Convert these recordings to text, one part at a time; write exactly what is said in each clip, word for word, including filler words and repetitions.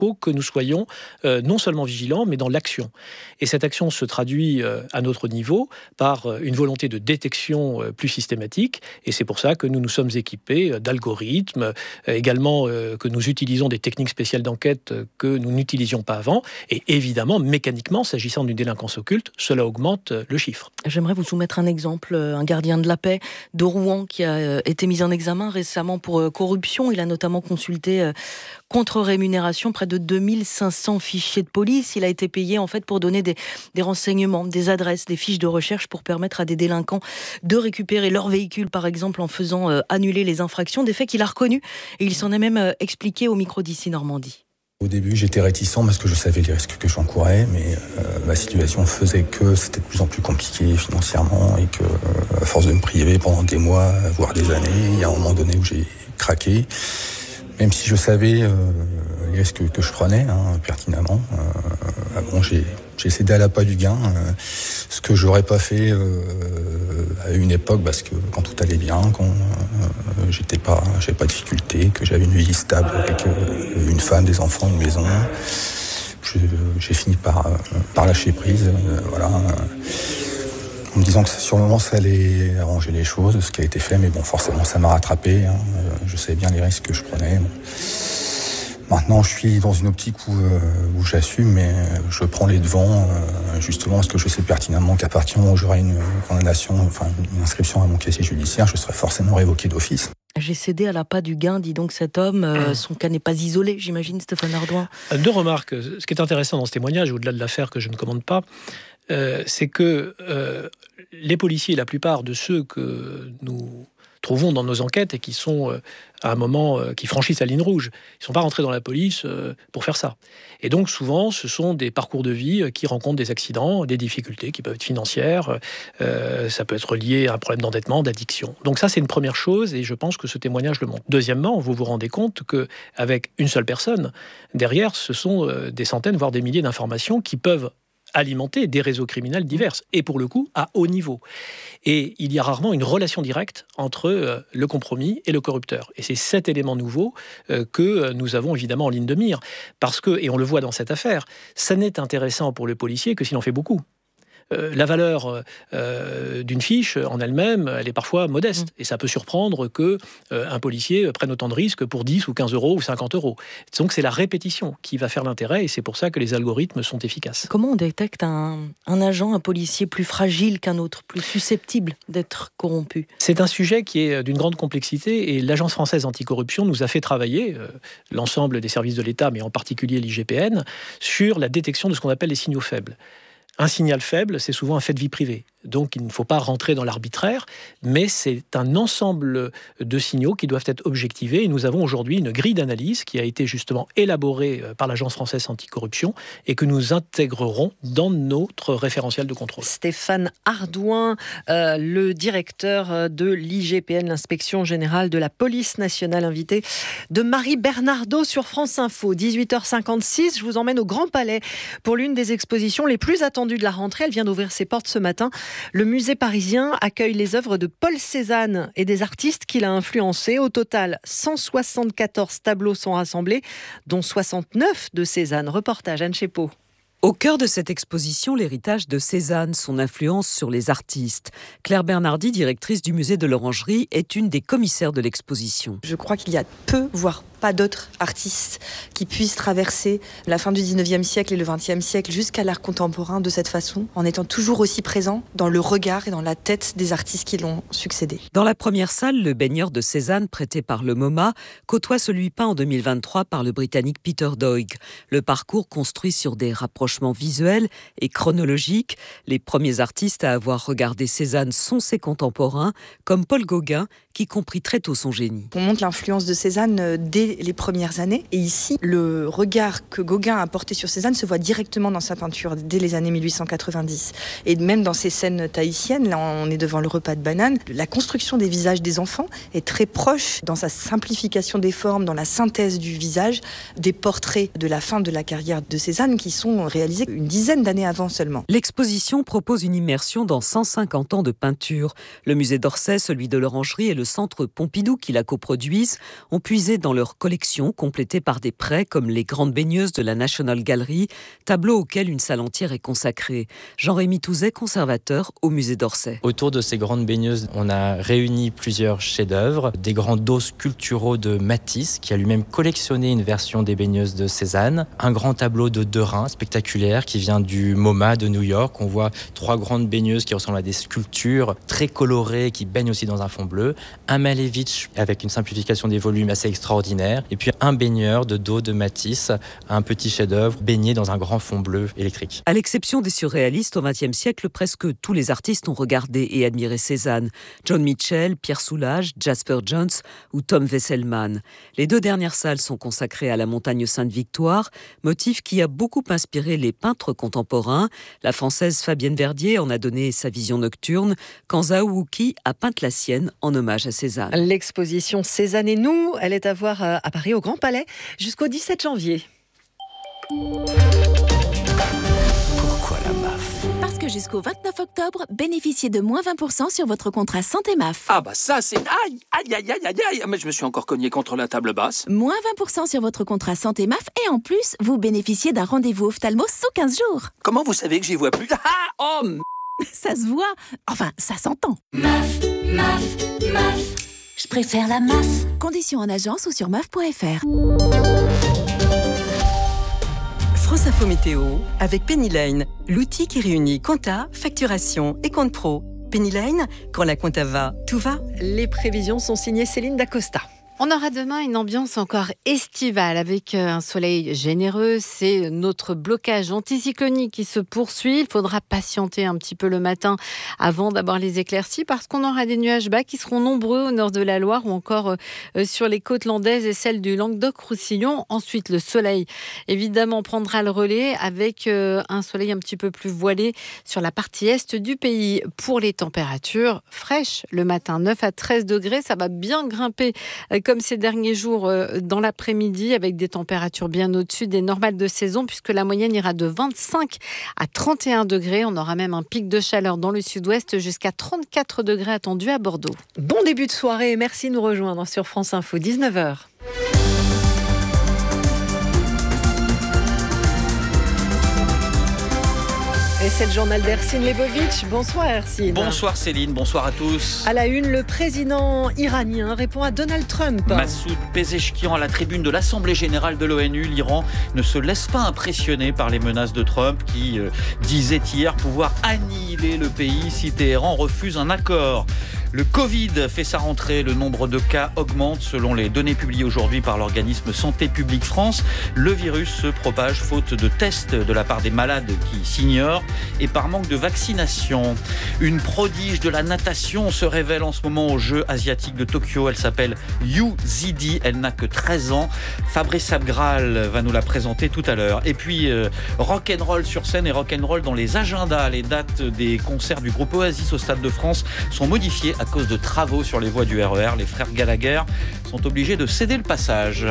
faut que nous soyons euh, non seulement vigilants, mais dans l'action. Et cette action se traduit euh, à notre niveau par euh, une volonté de détection euh, plus systématique. Et c'est pour ça que nous nous sommes équipés euh, d'algorithmes, euh, également euh, que nous utilisons des techniques spéciales d'enquête euh, que nous n'utilisions pas avant. Et évidemment, mécaniquement, s'agissant d'une délinquance occulte, cela augmente euh, le chiffre. J'aimerais vous soumettre un exemple. Un gardien de la paix de Rouen qui a été mis en examen récemment pour corruption. Il a notamment consulté euh, contre rémunération près de deux mille cinq cents fichiers de police. Il a été payé en fait pour donner des, des renseignements, des adresses, des fiches de recherche pour permettre à des délinquants de récupérer leur véhicule, par exemple, en faisant euh, annuler les infractions. Des faits qu'il a reconnus et il s'en est même euh, expliqué au micro d'ici Normandie. Au début, j'étais réticent parce que je savais les risques que j'encourais, mais euh, ma situation faisait que c'était de plus en plus compliqué financièrement et que, euh, à force de me priver pendant des mois, voire des années, il y a un moment donné où j'ai craqué. Même si je savais euh, les risques que je prenais hein, pertinemment, euh, bon, j'ai, j'ai cédé à l'appât du gain, euh, ce que j'aurais pas fait euh, à une époque, parce que quand tout allait bien, quand euh, j'étais pas, j'avais pas de difficultés, que j'avais une vie stable avec euh, une femme, des enfants, une maison, je, j'ai fini par, euh, par lâcher prise, euh, voilà. En me disant que sur le moment ça allait arranger les choses, ce qui a été fait, mais bon, forcément ça m'a rattrapé, hein. Je savais bien les risques que je prenais. Maintenant je suis dans une optique où, euh, où j'assume, mais je prends les devants, euh, justement parce que je sais pertinemment qu'à partir du moment où j'aurai une condamnation, enfin une inscription à mon casier judiciaire, je serai forcément révoqué d'office. J'ai cédé à l'appât du gain, dit donc cet homme. Euh, son cas n'est pas isolé, j'imagine, Stéphane Ardouin. Deux remarques. Ce qui est intéressant dans ce témoignage, au-delà de l'affaire que je ne commande pas, euh, c'est que euh, les policiers, la plupart de ceux que nous trouvons dans nos enquêtes et qui sont euh, à un moment euh, qui franchissent la ligne rouge, ils ne sont pas rentrés dans la police euh, pour faire ça. Et donc souvent, ce sont des parcours de vie euh, qui rencontrent des accidents, des difficultés qui peuvent être financières, euh, ça peut être lié à un problème d'endettement, d'addiction. Donc ça, c'est une première chose et je pense que ce témoignage le montre. Deuxièmement, vous vous rendez compte qu'avec une seule personne, derrière, ce sont euh, des centaines, voire des milliers d'informations qui peuvent alimenter des réseaux criminels divers, et pour le coup, à haut niveau. Et il y a rarement une relation directe entre euh, le compromis et le corrupteur. Et c'est cet élément nouveau euh, que nous avons évidemment en ligne de mire. Parce que, et on le voit dans cette affaire, ça n'est intéressant pour le policier que s'il en fait beaucoup. Euh, la valeur euh, d'une fiche en elle-même, elle est parfois modeste. Mmh. Et ça peut surprendre qu'un euh, policier prenne autant de risques pour dix ou quinze euros ou cinquante euros. Donc c'est la répétition qui va faire l'intérêt et c'est pour ça que les algorithmes sont efficaces. Comment on détecte un, un agent, un policier plus fragile qu'un autre, plus susceptible d'être corrompu ? C'est un sujet qui est d'une grande complexité et l'Agence française anticorruption nous a fait travailler, euh, l'ensemble des services de l'État, mais en particulier l'I G P N, sur la détection de ce qu'on appelle les signaux faibles. Un signal faible, c'est souvent un fait de vie privée. Donc, il ne faut pas rentrer dans l'arbitraire, mais c'est un ensemble de signaux qui doivent être objectivés. Et nous avons aujourd'hui une grille d'analyse qui a été justement élaborée par l'Agence française anticorruption et que nous intégrerons dans notre référentiel de contrôle. Stéphane Ardouin, euh, le directeur de l'I G P N, l'Inspection générale de la police nationale, invité de Marie Bernardo sur France Info. dix-huit heures cinquante-six, je vous emmène au Grand Palais pour l'une des expositions les plus attendues de la rentrée. Elle vient d'ouvrir ses portes ce matin. Le musée parisien accueille les œuvres de Paul Cézanne et des artistes qu'il a influencés. Au total, cent soixante-quatorze tableaux sont rassemblés, dont soixante-neuf de Cézanne. Reportage Anne Chépeau. Au cœur de cette exposition, l'héritage de Cézanne, son influence sur les artistes. Claire Bernardi, directrice du musée de l'Orangerie, est une des commissaires de l'exposition. Je crois qu'il y a peu, voire pas d'autres artistes qui puissent traverser la fin du dix-neuvième siècle et le vingtième siècle jusqu'à l'art contemporain de cette façon, en étant toujours aussi présent dans le regard et dans la tête des artistes qui l'ont succédé. Dans la première salle, le baigneur de Cézanne, prêté par le MoMA, côtoie celui peint en deux mille vingt-trois par le Britannique Peter Doig. Le parcours construit sur des rapprochements visuels et chronologiques. Les premiers artistes à avoir regardé Cézanne sont ses contemporains, comme Paul Gauguin, qui comprit très tôt son génie. On montre l'influence de Cézanne dès les premières années. Et ici, le regard que Gauguin a porté sur Cézanne se voit directement dans sa peinture dès les années mille huit cent quatre-vingt-dix. Et même dans ces scènes tahitiennes, là on est devant le repas de banane, la construction des visages des enfants est très proche dans sa simplification des formes, dans la synthèse du visage, des portraits de la fin de la carrière de Cézanne qui sont réalisés une dizaine d'années avant seulement. L'exposition propose une immersion dans cent cinquante ans de peinture. Le musée d'Orsay, celui de l'Orangerie et le le Centre Pompidou qui la coproduisent ont puisé dans leur collection, complétée par des prêts comme les grandes baigneuses de la National Gallery, tableau auquel une salle entière est consacrée. Jean-Rémy Touzet, conservateur au musée d'Orsay. Autour de ces grandes baigneuses, on a réuni plusieurs chefs-d'œuvre, des grands dos sculpturaux de Matisse, qui a lui-même collectionné une version des baigneuses de Cézanne, un grand tableau de Derain spectaculaire qui vient du MoMA de New York. On voit trois grandes baigneuses qui ressemblent à des sculptures très colorées qui baignent aussi dans un fond bleu, un Malevich avec une simplification des volumes assez extraordinaire, et puis un baigneur de dos de Matisse, un petit chef-d'œuvre baigné dans un grand fond bleu électrique. À l'exception des surréalistes, au vingtième siècle, presque tous les artistes ont regardé et admiré Cézanne. John Mitchell, Pierre Soulages, Jasper Johns ou Tom Wesselmann. Les deux dernières salles sont consacrées à la montagne Sainte-Victoire, motif qui a beaucoup inspiré les peintres contemporains. La française Fabienne Verdier en a donné sa vision nocturne, quand Zhao Wuqi a peint la sienne en hommage à Cézanne. L'exposition Cézanne et nous, elle est à voir à Paris au Grand Palais jusqu'au dix-sept janvier. Pourquoi la M A F ? Parce que jusqu'au vingt-neuf octobre, bénéficiez de moins vingt pour cent sur votre contrat santé M A F. Ah bah ça c'est... Aïe, aïe, aïe, aïe, aïe, aïe. Mais je me suis encore cogné contre la table basse. Moins vingt pour cent sur votre contrat santé M A F et en plus, vous bénéficiez d'un rendez-vous ophtalmo sous quinze jours. Comment vous savez que j'y vois plus ? Ah, oh m... Ça se voit. Enfin, ça s'entend. M A F, M A F, M A F. Je préfère la M A F. Conditions en agence ou sur M A F point F R. France Info Météo avec Pennyline, l'outil qui réunit compta, facturation et compte pro. Pennyline, quand la compta va, tout va. Les prévisions sont signées Céline Dacosta. On aura demain une ambiance encore estivale avec un soleil généreux. C'est notre blocage anticyclonique qui se poursuit. Il faudra patienter un petit peu le matin avant d'avoir les éclaircies parce qu'on aura des nuages bas qui seront nombreux au nord de la Loire ou encore sur les côtes landaises et celles du Languedoc-Roussillon. Ensuite, le soleil, évidemment, prendra le relais avec un soleil un petit peu plus voilé sur la partie est du pays. Pour les températures fraîches, le matin, neuf à treize degrés, ça va bien grimper comme ces derniers jours dans l'après-midi avec des températures bien au-dessus des normales de saison puisque la moyenne ira de vingt-cinq à trente et un degrés. On aura même un pic de chaleur dans le sud-ouest jusqu'à trente-quatre degrés attendus à Bordeaux. Bon début de soirée et merci de nous rejoindre sur France Info, dix-neuf heures. Et c'est le journal d'Ercine Lebovitch. Bonsoir Ercine. Bonsoir Céline, bonsoir à tous. À la une, le président iranien répond à Donald Trump. Massoud Pezeshkian à la tribune de l'Assemblée générale de l'ONU. L'Iran ne se laisse pas impressionner par les menaces de Trump qui euh, disait hier pouvoir annihiler le pays si Téhéran refuse un accord. Le Covid fait sa rentrée, le nombre de cas augmente selon les données publiées aujourd'hui par l'organisme Santé publique France. Le virus se propage faute de tests de la part des malades qui s'ignorent et par manque de vaccination. Une prodige de la natation se révèle en ce moment aux Jeux asiatiques de Tokyo. Elle s'appelle Yu Zidi, elle n'a que treize ans. Fabrice Abgral va nous la présenter tout à l'heure. Et puis euh, rock'n'roll sur scène et rock'n'roll dans les agendas. Les dates des concerts du groupe Oasis au Stade de France sont modifiées à cause de travaux sur les voies du R E R. Les frères Gallagher sont obligés de céder le passage.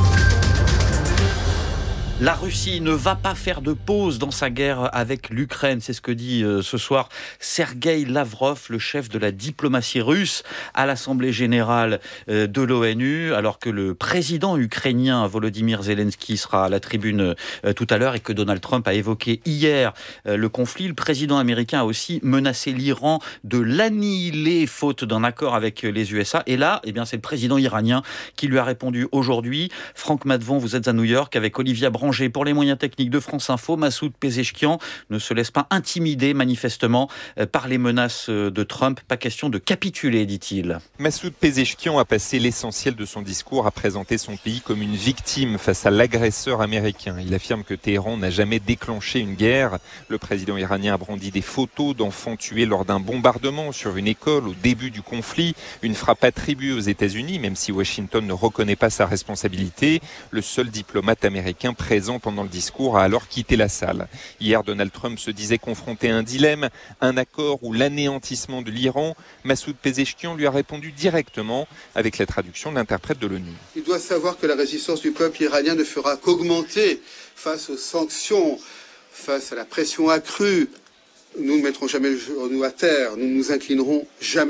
La Russie ne va pas faire de pause dans sa guerre avec l'Ukraine. C'est ce que dit euh, ce soir Sergueï Lavrov, le chef de la diplomatie russe, à l'Assemblée générale euh, de l'ONU, alors que le président ukrainien Volodymyr Zelensky sera à la tribune euh, tout à l'heure et que Donald Trump a évoqué hier euh, le conflit. Le président américain a aussi menacé l'Iran de l'annihiler faute d'un accord avec les U S A. Et là, eh bien, c'est le président iranien qui lui a répondu aujourd'hui. Franck Madvon, vous êtes à New York avec Olivia Brand. Pour les moyens techniques de France Info, Massoud Pezeshkian ne se laisse pas intimider manifestement par les menaces de Trump. Pas question de capituler, dit-il. Massoud Pezeshkian a passé l'essentiel de son discours à présenter son pays comme une victime face à l'agresseur américain. Il affirme que Téhéran n'a jamais déclenché une guerre. Le président iranien a brandi des photos d'enfants tués lors d'un bombardement sur une école au début du conflit. Une frappe attribuée aux États-Unis, même si Washington ne reconnaît pas sa responsabilité. Le seul diplomate américain présent pendant le discours a alors quitté la salle. Hier, Donald Trump se disait confronté à un dilemme, un accord ou l'anéantissement de l'Iran. Massoud Pezeshkian lui a répondu directement avec la traduction de l'interprète de l'ONU. Il doit savoir que la résistance du peuple iranien ne fera qu'augmenter face aux sanctions, face à la pression accrue. Nous ne mettrons jamais le genou à terre, nous ne nous inclinerons jamais.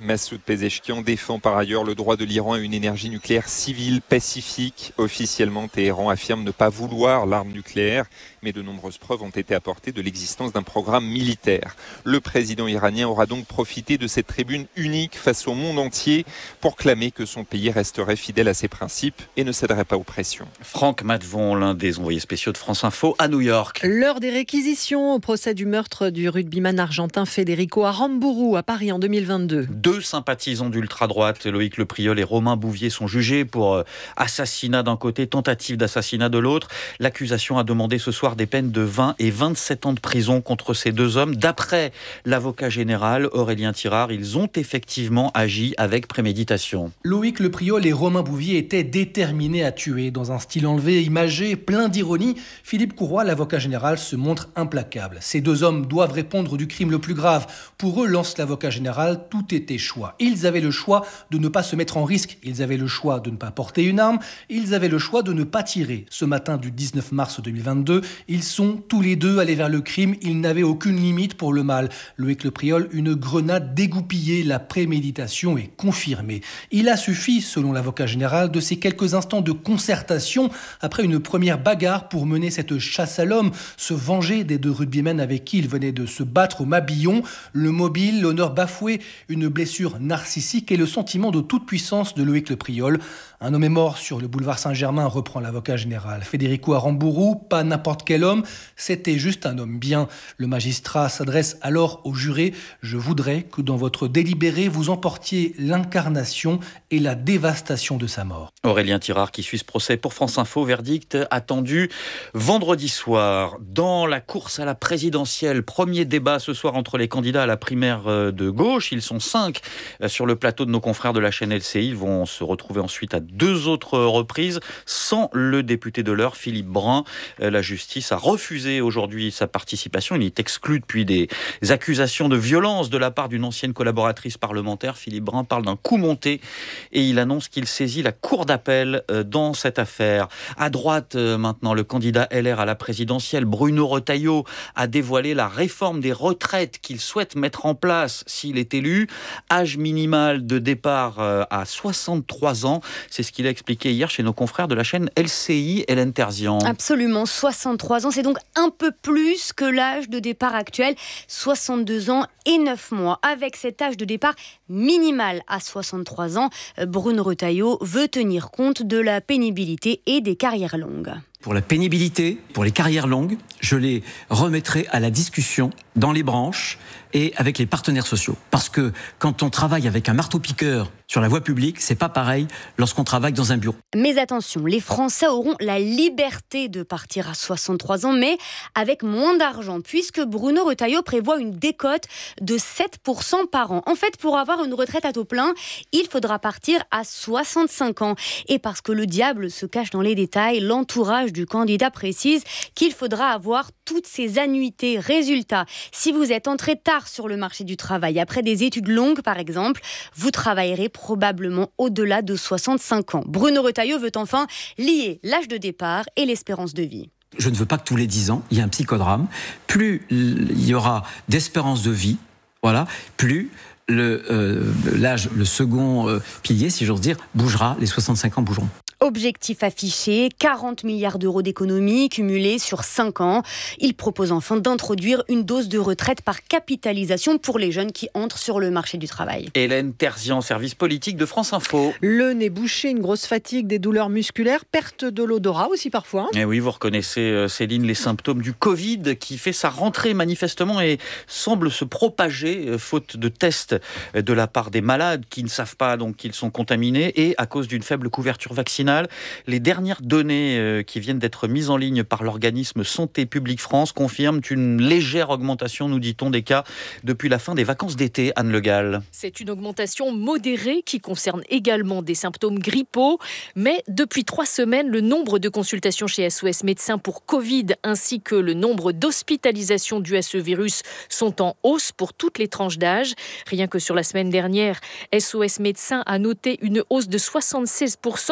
Massoud Pezeshkian défend par ailleurs le droit de l'Iran à une énergie nucléaire civile, pacifique. Officiellement, Téhéran affirme ne pas vouloir l'arme nucléaire, mais de nombreuses preuves ont été apportées de l'existence d'un programme militaire. Le président iranien aura donc profité de cette tribune unique face au monde entier pour clamer que son pays resterait fidèle à ses principes et ne céderait pas aux pressions. Franck Matvon, l'un des envoyés spéciaux de France Info à New York. L'heure des réquisitions au procès du meurtre du rugbyman argentin Federico Aramburu à Paris en deux mille vingt-deux. Deux sympathisants d'ultra-droite, Loïc Lepriol et Romain Bouvier, sont jugés pour assassinat d'un côté, tentative d'assassinat de l'autre. L'accusation a demandé ce soir des peines de vingt et vingt-sept ans de prison contre ces deux hommes. D'après l'avocat général Aurélien Tirard, ils ont effectivement agi avec préméditation. Loïc Lepriol et Romain Bouvier étaient déterminés à tuer. Dans un style enlevé, imagé, plein d'ironie, Philippe Courroy, l'avocat général, se montre implacable. Ces deux hommes doivent répondre du crime le plus grave. Pour eux, lance l'avocat général, tout était choix. Ils avaient le choix de ne pas se mettre en risque. Ils avaient le choix de ne pas porter une arme. Ils avaient le choix de ne pas tirer. Ce matin du dix-neuf mars deux mille vingt-deux, ils sont tous les deux allés vers le crime. Ils n'avaient aucune limite pour le mal. Loïc Lepriol, une grenade dégoupillée. La préméditation est confirmée. Il a suffi, selon l'avocat général, de ces quelques instants de concertation après une première bagarre pour mener cette chasse à l'homme, se venger des deux rugbymen avec qui il venait de se battre au Mabillon. Le mobile, l'honneur bafoué, une blessure narcissique et le sentiment de toute puissance de Loïc Lepriol. Un homme est mort sur le boulevard Saint-Germain, reprend l'avocat général. Federico Aramburu, pas n'importe quel homme, c'était juste un homme bien. Le magistrat s'adresse alors au juré. Je voudrais que dans votre délibéré, vous emportiez l'incarnation et la dévastation de sa mort. Aurélien Tirard qui suit ce procès pour France Info, verdict attendu vendredi soir. Dans la course à la présidentielle, premier débat ce soir entre les candidats à la primaire de gauche. Ils sont cinq sur le plateau de nos confrères de la chaîne L C I. Ils vont se retrouver ensuite à deux autres reprises sans le député de l'heure, Philippe Brun. La justice a refusé aujourd'hui sa participation. Il est exclu depuis des accusations de violence de la part d'une ancienne collaboratrice parlementaire. Philippe Brun parle d'un coup monté et il annonce qu'il saisit la cour d'appel dans cette affaire. À droite, maintenant, le candidat L R à la présidentielle, Bruno Retailleau, a dévoilé la réforme des retraites qu'il souhaite mettre en place s'il est élu. Âge minimal de départ à soixante-trois ans. C'est ce qu'il a expliqué hier chez nos confrères de la chaîne L C I, Hélène Terzian. Absolument, soixante-trois ans, c'est donc un peu plus que l'âge de départ actuel, soixante-deux ans et neuf mois. Avec cet âge de départ minimal à soixante-trois ans, Bruno Retailleau veut tenir compte de la pénibilité et des carrières longues. Pour la pénibilité, pour les carrières longues, je les remettrai à la discussion dans les branches et avec les partenaires sociaux. Parce que quand on travaille avec un marteau-piqueur sur la voie publique, c'est pas pareil lorsqu'on travaille dans un bureau. Mais attention, les Français auront la liberté de partir à soixante-trois ans, mais avec moins d'argent, puisque Bruno Retailleau prévoit une décote de sept pour cent par an. En fait, pour avoir une retraite à taux plein, il faudra partir à soixante-cinq ans. Et parce que le diable se cache dans les détails, l'entourage du candidat précise qu'il faudra avoir toutes ces annuités. Résultat, si vous êtes entré tard sur le marché du travail, après des études longues par exemple, vous travaillerez probablement au-delà de soixante-cinq ans. Bruno Retailleau veut enfin lier l'âge de départ et l'espérance de vie. Je ne veux pas que tous les dix ans, il y ait un psychodrame. Plus il y aura d'espérance de vie, voilà, plus le, euh, l'âge, le second euh, pilier, si j'ose dire, bougera, les soixante-cinq ans bougeront. Objectif affiché, quarante milliards d'euros d'économies cumulées sur cinq ans. Il propose enfin d'introduire une dose de retraite par capitalisation pour les jeunes qui entrent sur le marché du travail. Hélène Terzian, service politique de France Info. Le nez bouché, une grosse fatigue, des douleurs musculaires, perte de l'odorat aussi parfois. Et oui, vous reconnaissez, Céline, les symptômes du Covid qui fait sa rentrée manifestement et semble se propager, faute de tests de la part des malades qui ne savent pas donc qu'ils sont contaminés et à cause d'une faible couverture vaccinale. Les dernières données qui viennent d'être mises en ligne par l'organisme Santé publique France confirment une légère augmentation, nous dit-on, des cas depuis la fin des vacances d'été. Anne Le Gall. C'est une augmentation modérée qui concerne également des symptômes grippaux. Mais depuis trois semaines, le nombre de consultations chez S O S Médecins pour Covid ainsi que le nombre d'hospitalisations dues à ce virus sont en hausse pour toutes les tranches d'âge. Rien que sur la semaine dernière, S O S Médecins a noté une hausse de soixante-seize pour cent des consultations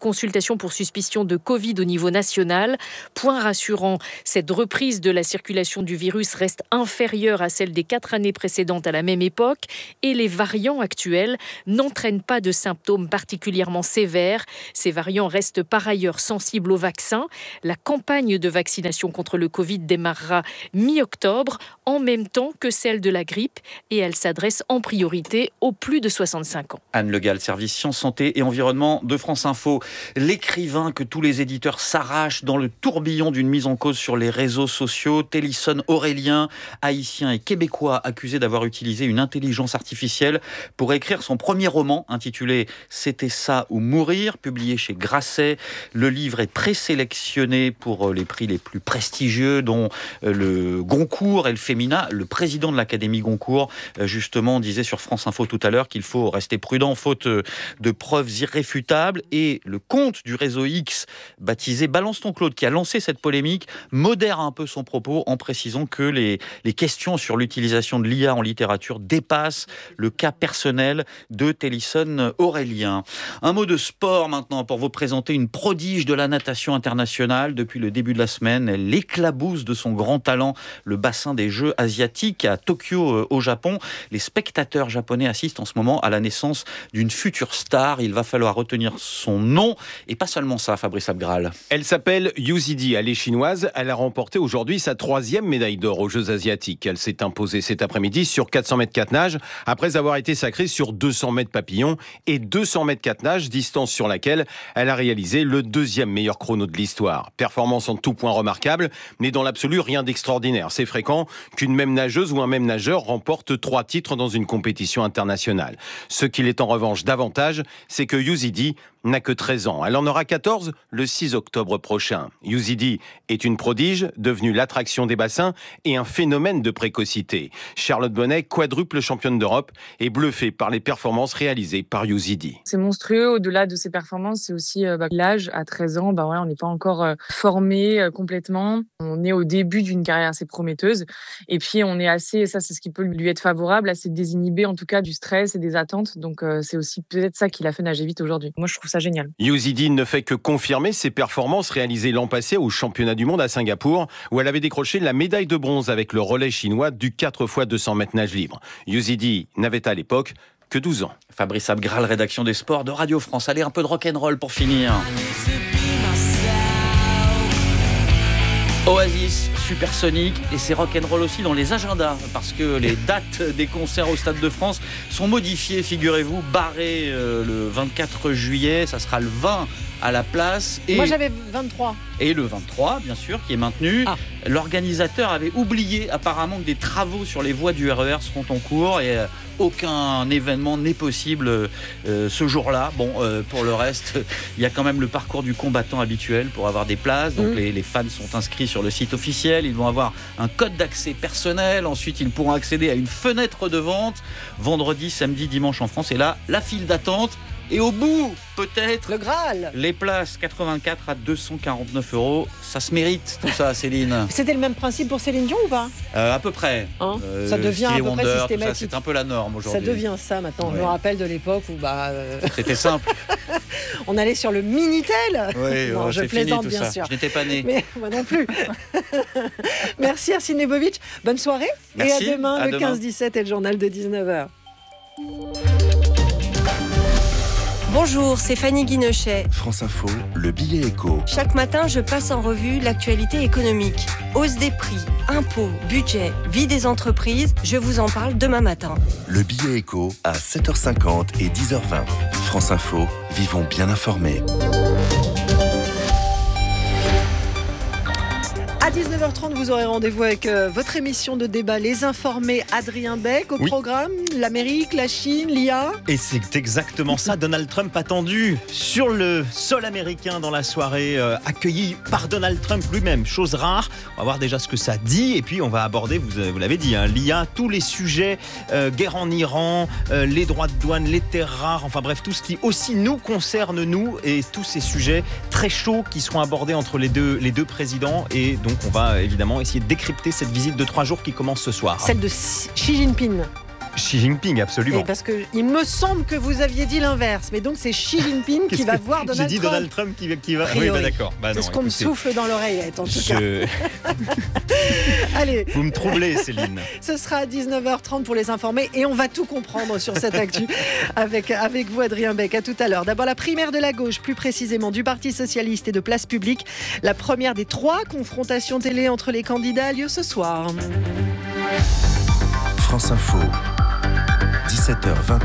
consultations pour suspicion de Covid au niveau national. Point rassurant, cette reprise de la circulation du virus reste inférieure à celle des quatre années précédentes à la même époque et les variants actuels n'entraînent pas de symptômes particulièrement sévères. Ces variants restent par ailleurs sensibles au vaccin. La campagne de vaccination contre le Covid démarrera mi-octobre, en même temps que celle de la grippe, et elle s'adresse en priorité aux plus de soixante-cinq ans. Anne Le Gall, service Sciences, Santé et Environnement de France Info. L'écrivain que tous les éditeurs s'arrachent dans le tourbillon d'une mise en cause sur les réseaux sociaux, Télisson Aurélien, haïtien et québécois, accusé d'avoir utilisé une intelligence artificielle pour écrire son premier roman intitulé « C'était ça ou mourir », publié chez Grasset. Le livre est présélectionné pour les prix les plus prestigieux, dont le Goncourt et le Femina. Le président de l'Académie Goncourt, justement, disait sur France Info tout à l'heure qu'il faut rester prudent, faute de preuves irréfutables. Et le compte du réseau X, baptisé Balance ton Claude, qui a lancé cette polémique, modère un peu son propos en précisant que les, les questions sur l'utilisation de l'I A en littérature dépassent le cas personnel de Télisson Aurélien. Un mot de sport maintenant pour vous présenter une prodige de la natation internationale. Depuis le début de la semaine, elle éclabousse de son grand talent le bassin des Jeux asiatiques à Tokyo au Japon. Les spectateurs japonais assistent en ce moment à la naissance d'une future star. Il va falloir retenir son nom et pas seulement ça, Fabrice Abgral. Elle s'appelle Yuzidi, elle est chinoise. Elle a remporté aujourd'hui sa troisième médaille d'or aux Jeux asiatiques. Elle s'est imposée cet après-midi sur quatre cents mètres quatre nages après avoir été sacrée sur deux cents mètres papillon et deux cents mètres quatre nages, distance sur laquelle elle a réalisé le deuxième meilleur chrono de l'histoire. Performance en tout point remarquable, mais dans l'absolu rien d'extraordinaire. C'est fréquent qu'une même nageuse ou un même nageur remporte trois titres dans une compétition internationale. Ce qu'il est en revanche davantage, c'est que Yuzidi n'a que treize ans. Elle en aura quatorze le six octobre prochain. Yuzidi est une prodige, devenue l'attraction des bassins et un phénomène de précocité. Charlotte Bonnet, quadruple championne d'Europe, est bluffée par les performances réalisées par Yuzidi. C'est monstrueux. Au-delà de ces performances, c'est aussi euh, bah, l'âge. À treize ans, bah, ouais, on n'est pas encore euh, formé euh, complètement. On est au début d'une carrière assez prometteuse. Et puis, on est assez, ça c'est ce qui peut lui être favorable, assez désinhibé en tout cas du stress et des attentes. Donc, euh, c'est aussi peut-être ça qui l'a fait nager vite aujourd'hui. Moi, je trouve ça génial. Yuzidi ne fait que confirmer ses performances réalisées l'an passé au championnat du monde à Singapour, où elle avait décroché la médaille de bronze avec le relais chinois du quatre fois deux cents mètres nage libre. Yuzidi n'avait à l'époque que douze ans. Fabrice Abgral, rédaction des sports de Radio France. Allez, un peu de rock'n'roll pour finir. Oasis, Supersonic, et c'est rock'n'roll aussi dans les agendas, parce que les dates des concerts au Stade de France sont modifiées, figurez-vous, barrées euh, le vingt-quatre juillet, ça sera le vingt à la place. Et... Moi j'avais vingt-trois. Et le vingt-trois, bien sûr, qui est maintenu. Ah. L'organisateur avait oublié apparemment que des travaux sur les voies du R E R seront en cours et euh, aucun événement n'est possible euh, ce jour-là. Bon, euh, pour le reste, il y a quand même le parcours du combattant habituel pour avoir des places. Donc mmh. les, les fans sont inscrits sur le site officiel. Ils vont avoir un code d'accès personnel. Ensuite, ils pourront accéder à une fenêtre de vente vendredi, samedi, dimanche en France. Et là, la file d'attente. Et au bout, peut-être... Le Graal. Les places, quatre-vingt-quatre à deux cent quarante-neuf euros. Ça se mérite, tout ça, Céline. C'était le même principe pour Céline Dion ou pas euh, À peu près. Hein euh, ça devient à peu Wonder, près systématique. Ça, c'est un peu la norme aujourd'hui. Ça devient ça maintenant. Ouais. Je me rappelle de l'époque où... bah. Euh... C'était simple. On allait sur le Minitel. Oui, non, oh, je c'est plaisante, fini tout bien ça. sûr. Je n'étais pas né. Mais moi non plus. Merci Arsène Lebovic. Bonne soirée. Merci. Et à demain, à le demain. quinze dix-sept et le journal de dix-neuf heures. Bonjour, c'est Fanny Guinochet. France Info, le billet éco. Chaque matin, je passe en revue l'actualité économique. Hausse des prix, impôts, budget, vie des entreprises, je vous en parle demain matin. Le billet éco à sept heures cinquante et dix heures vingt. France Info, vivons bien informés. À dix-neuf heures trente, vous aurez rendez-vous avec euh, votre émission de débat Les Informés, Adrien Beck. Au oui. programme, l'Amérique, la Chine, l'I A. Et c'est exactement ça. Donald Trump attendu sur le sol américain dans la soirée, euh, accueilli par Donald Trump lui-même. Chose rare. On va voir déjà ce que ça dit. Et puis on va aborder, vous, vous l'avez dit, hein, l'I A, tous les sujets, euh, guerre en Iran, euh, les droits de douane, les terres rares, enfin bref, tout ce qui aussi nous concerne, nous, et tous ces sujets très chauds qui seront abordés entre les deux, les deux présidents. Et donc on va évidemment essayer de décrypter cette visite de trois jours qui commence ce soir. Celle de Xi Jinping. Xi Jinping, absolument. Et parce qu'il me semble que vous aviez dit l'inverse, mais donc c'est Xi Jinping qui va voir Donald Trump. J'ai dit Donald Trump qui, qui va... Oui, bah d'accord. Bah c'est non, ce qu'on écoutez, me souffle dans l'oreillette, en tout je... cas. Allez. Vous me troublez, Céline. Ce sera à dix-neuf heures trente pour les informer et on va tout comprendre sur cette actu avec, avec vous, Adrien Beck. À tout à l'heure. D'abord, la primaire de la gauche, plus précisément du Parti Socialiste et de Place Publique. La première des trois confrontations télé entre les candidats a lieu ce soir. France Info, dix-sept heures vingt.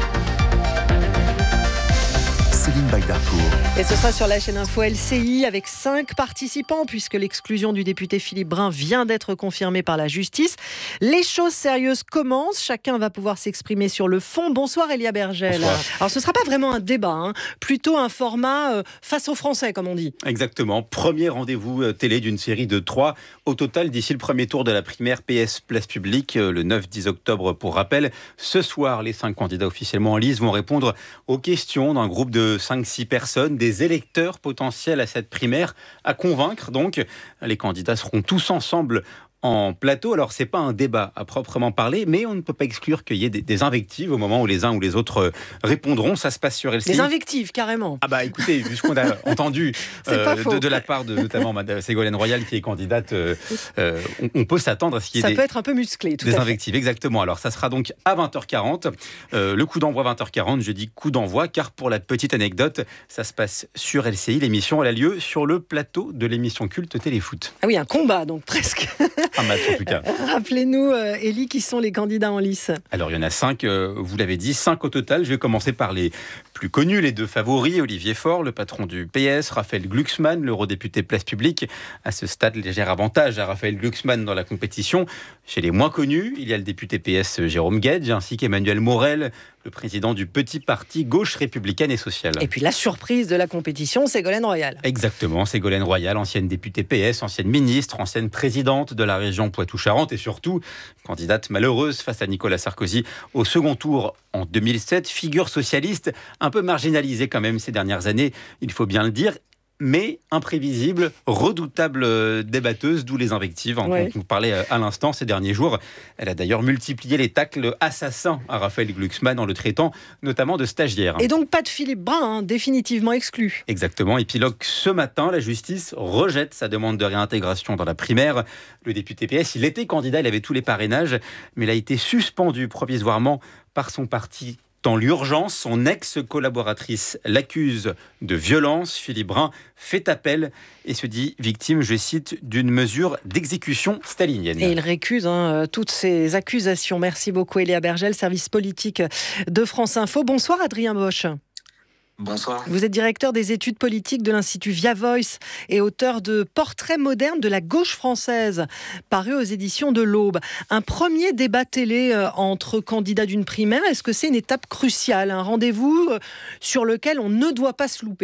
Céline Bagdarcourt. Et ce sera sur la chaîne Info L C I avec cinq participants puisque l'exclusion du député Philippe Brun vient d'être confirmée par la justice. Les choses sérieuses commencent. Chacun va pouvoir s'exprimer sur le fond. Bonsoir Elia Bergel. Bonsoir. Alors ce ne sera pas vraiment un débat, hein, plutôt un format euh, face aux Français comme on dit. Exactement. Premier rendez-vous télé d'une série de trois au total d'ici le premier tour de la primaire P S Place Publique le neuf dix octobre pour rappel. Ce soir, les cinq candidats officiellement en lice vont répondre aux questions d'un groupe de cinq six personnes, des électeurs potentiels à cette primaire à convaincre. Donc, les candidats seront tous ensemble en plateau. Alors, c'est pas un débat à proprement parler, mais on ne peut pas exclure qu'il y ait des, des invectives au moment où les uns ou les autres répondront. Ça se passe sur L C I. Des invectives, carrément. Ah bah écoutez, vu ce qu'on a entendu euh, de, de la part de notamment Madame Ségolène Royal, qui est candidate, euh, euh, on, on peut s'attendre à ce qu'il y ait ça des, peut être un peu musclé, tout des à fait. invectives. Exactement. Alors, ça sera donc à vingt heures quarante. Euh, le coup d'envoi vingt heures quarante. Je dis coup d'envoi car pour la petite anecdote, ça se passe sur L C I. L'émission, elle a lieu sur le plateau de l'émission culte Téléfoot. Ah oui, un combat donc presque. Un match en tout cas. Rappelez-nous, euh, Élie, qui sont les candidats en lice. Alors, il y en a cinq, euh, vous l'avez dit, cinq au total. Je vais commencer par les plus connus, les deux favoris. Olivier Faure, le patron du P S, Raphaël Glucksmann, l'eurodéputé Place Publique. À ce stade, léger avantage à Raphaël Glucksmann dans la compétition. Chez les moins connus, il y a le député P S Jérôme Guedj, ainsi qu'Emmanuel Morel, le président du petit parti Gauche républicaine et sociale. Et puis la surprise de la compétition, Ségolène Royal. Exactement, Ségolène Royal, ancienne députée P S, ancienne ministre, ancienne présidente de la région Poitou-Charentes et surtout candidate malheureuse face à Nicolas Sarkozy au second tour en deux mille sept, figure socialiste un peu marginalisée quand même ces dernières années, il faut bien le dire. Mais imprévisible, redoutable débatteuse, d'où les invectives dont ouais. vous parlez à l'instant ces derniers jours. Elle a d'ailleurs multiplié les tacles assassins à Raphaël Glucksmann en le traitant notamment de stagiaire. Et donc pas de Philippe Brun, hein, définitivement exclu. Exactement. Épilogue ce matin, la justice rejette sa demande de réintégration dans la primaire. Le député P S, il était candidat, il avait tous les parrainages, mais il a été suspendu provisoirement par son parti. Dans l'urgence, son ex-collaboratrice l'accuse de violence. Philippe Brun fait appel et se dit victime, je cite, d'une mesure d'exécution stalinienne. Et il récuse hein, toutes ces accusations. Merci beaucoup, Elia Bergel, service politique de France Info. Bonsoir, Adrien Bosch. Bonsoir. Vous êtes directeur des études politiques de l'Institut Via Voice et auteur de Portrait moderne de la gauche française, paru aux éditions de l'Aube. Un premier débat télé entre candidats d'une primaire, est-ce que c'est une étape cruciale, un rendez-vous sur lequel on ne doit pas se louper ?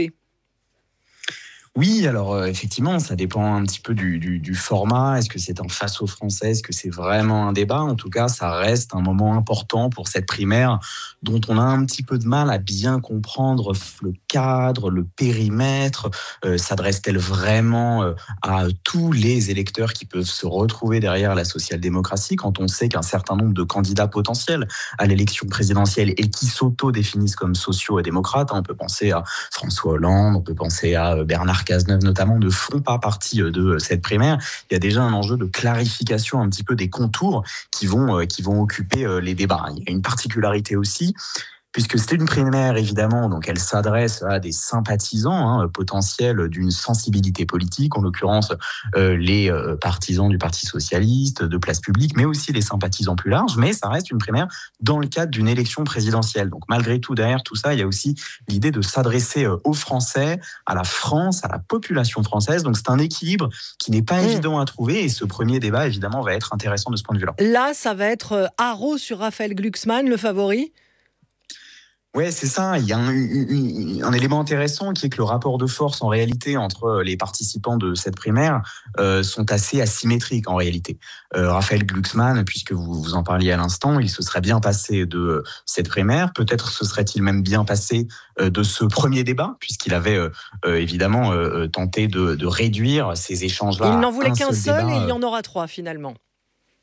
Oui, alors euh, effectivement, ça dépend un petit peu du, du, du format. Est-ce que c'est en face aux Français ? Est-ce que c'est vraiment un débat ? En tout cas, ça reste un moment important pour cette primaire dont on a un petit peu de mal à bien comprendre le cadre, le périmètre. Euh, s'adresse-t-elle vraiment euh, à tous les électeurs qui peuvent se retrouver derrière la social-démocratie quand on sait qu'un certain nombre de candidats potentiels à l'élection présidentielle et qui s'auto-définissent comme sociaux et démocrates, on peut penser à François Hollande, on peut penser à Bernard Cazeneuve notamment, ne font pas partie de cette primaire. Il y a déjà un enjeu de clarification un petit peu des contours qui vont, qui vont occuper les débats. Il y a une particularité aussi, puisque c'est une primaire, évidemment, donc elle s'adresse à des sympathisants hein, potentiels d'une sensibilité politique, en l'occurrence euh, les euh, partisans du Parti Socialiste, de Place Publique, mais aussi les sympathisants plus larges, mais ça reste une primaire dans le cadre d'une élection présidentielle. Donc malgré tout, derrière tout ça, il y a aussi l'idée de s'adresser euh, aux Français, à la France, à la population française. Donc c'est un équilibre qui n'est pas mmh. évident à trouver, et ce premier débat, évidemment, va être intéressant de ce point de vue-là. Là, ça va être haro sur Raphaël Glucksmann, le favori ? Ouais, c'est ça. Il y a un, un, un élément intéressant qui est que le rapport de force, en réalité, entre les participants de cette primaire euh, sont assez asymétriques, en réalité. Euh, Raphaël Glucksmann, puisque vous, vous en parliez à l'instant, il se serait bien passé de cette primaire. Peut-être se serait-il même bien passé euh, de ce premier débat, puisqu'il avait euh, euh, évidemment euh, tenté de, de réduire ces échanges-là. Il n'en voulait qu'un seul, seul et il y en aura trois, finalement.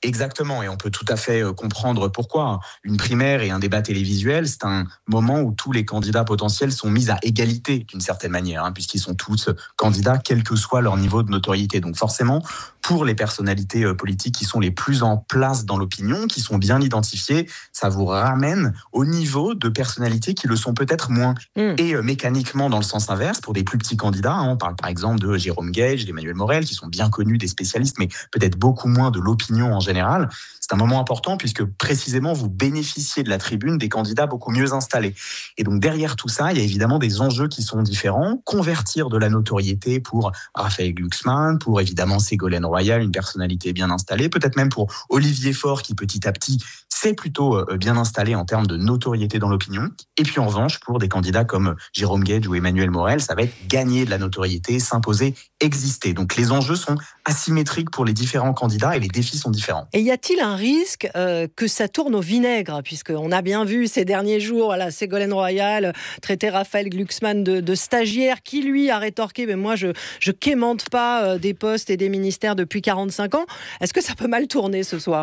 Exactement, et on peut tout à fait comprendre pourquoi. Une primaire et un débat télévisuel, c'est un moment où tous les candidats potentiels sont mis à égalité d'une certaine manière, hein, puisqu'ils sont tous candidats, quel que soit leur niveau de notoriété. Donc forcément, pour les personnalités politiques qui sont les plus en place dans l'opinion, qui sont bien identifiées, ça vous ramène au niveau de personnalités qui le sont peut-être moins. Mmh. Et euh, mécaniquement, dans le sens inverse, pour des plus petits candidats, hein, on parle par exemple de Jérôme Gage, d'Emmanuel Morel, qui sont bien connus des spécialistes, mais peut-être beaucoup moins de l'opinion en général. C'est un moment important puisque précisément vous bénéficiez de la tribune des candidats beaucoup mieux installés. Et donc derrière tout ça, il y a évidemment des enjeux qui sont différents. Convertir de la notoriété pour Raphaël Glucksmann, pour évidemment Ségolène Royal, une personnalité bien installée, peut-être même pour Olivier Faure qui petit à petit s'est plutôt bien installé en termes de notoriété dans l'opinion. Et puis en revanche, pour des candidats comme Jérôme Gage ou Emmanuel Morel, ça va être gagner de la notoriété, s'imposer, exister. Donc les enjeux sont asymétriques pour les différents candidats et les défis sont différents. Et y a-t-il un risque euh, que ça tourne au vinaigre, puisqu'on a bien vu ces derniers jours, voilà, Ségolène Royal traiter Raphaël Glucksmann de, de stagiaire, qui lui a rétorqué, mais moi je je quémante pas euh, des postes et des ministères depuis quarante-cinq ans. Est-ce que ça peut mal tourner ce soir ?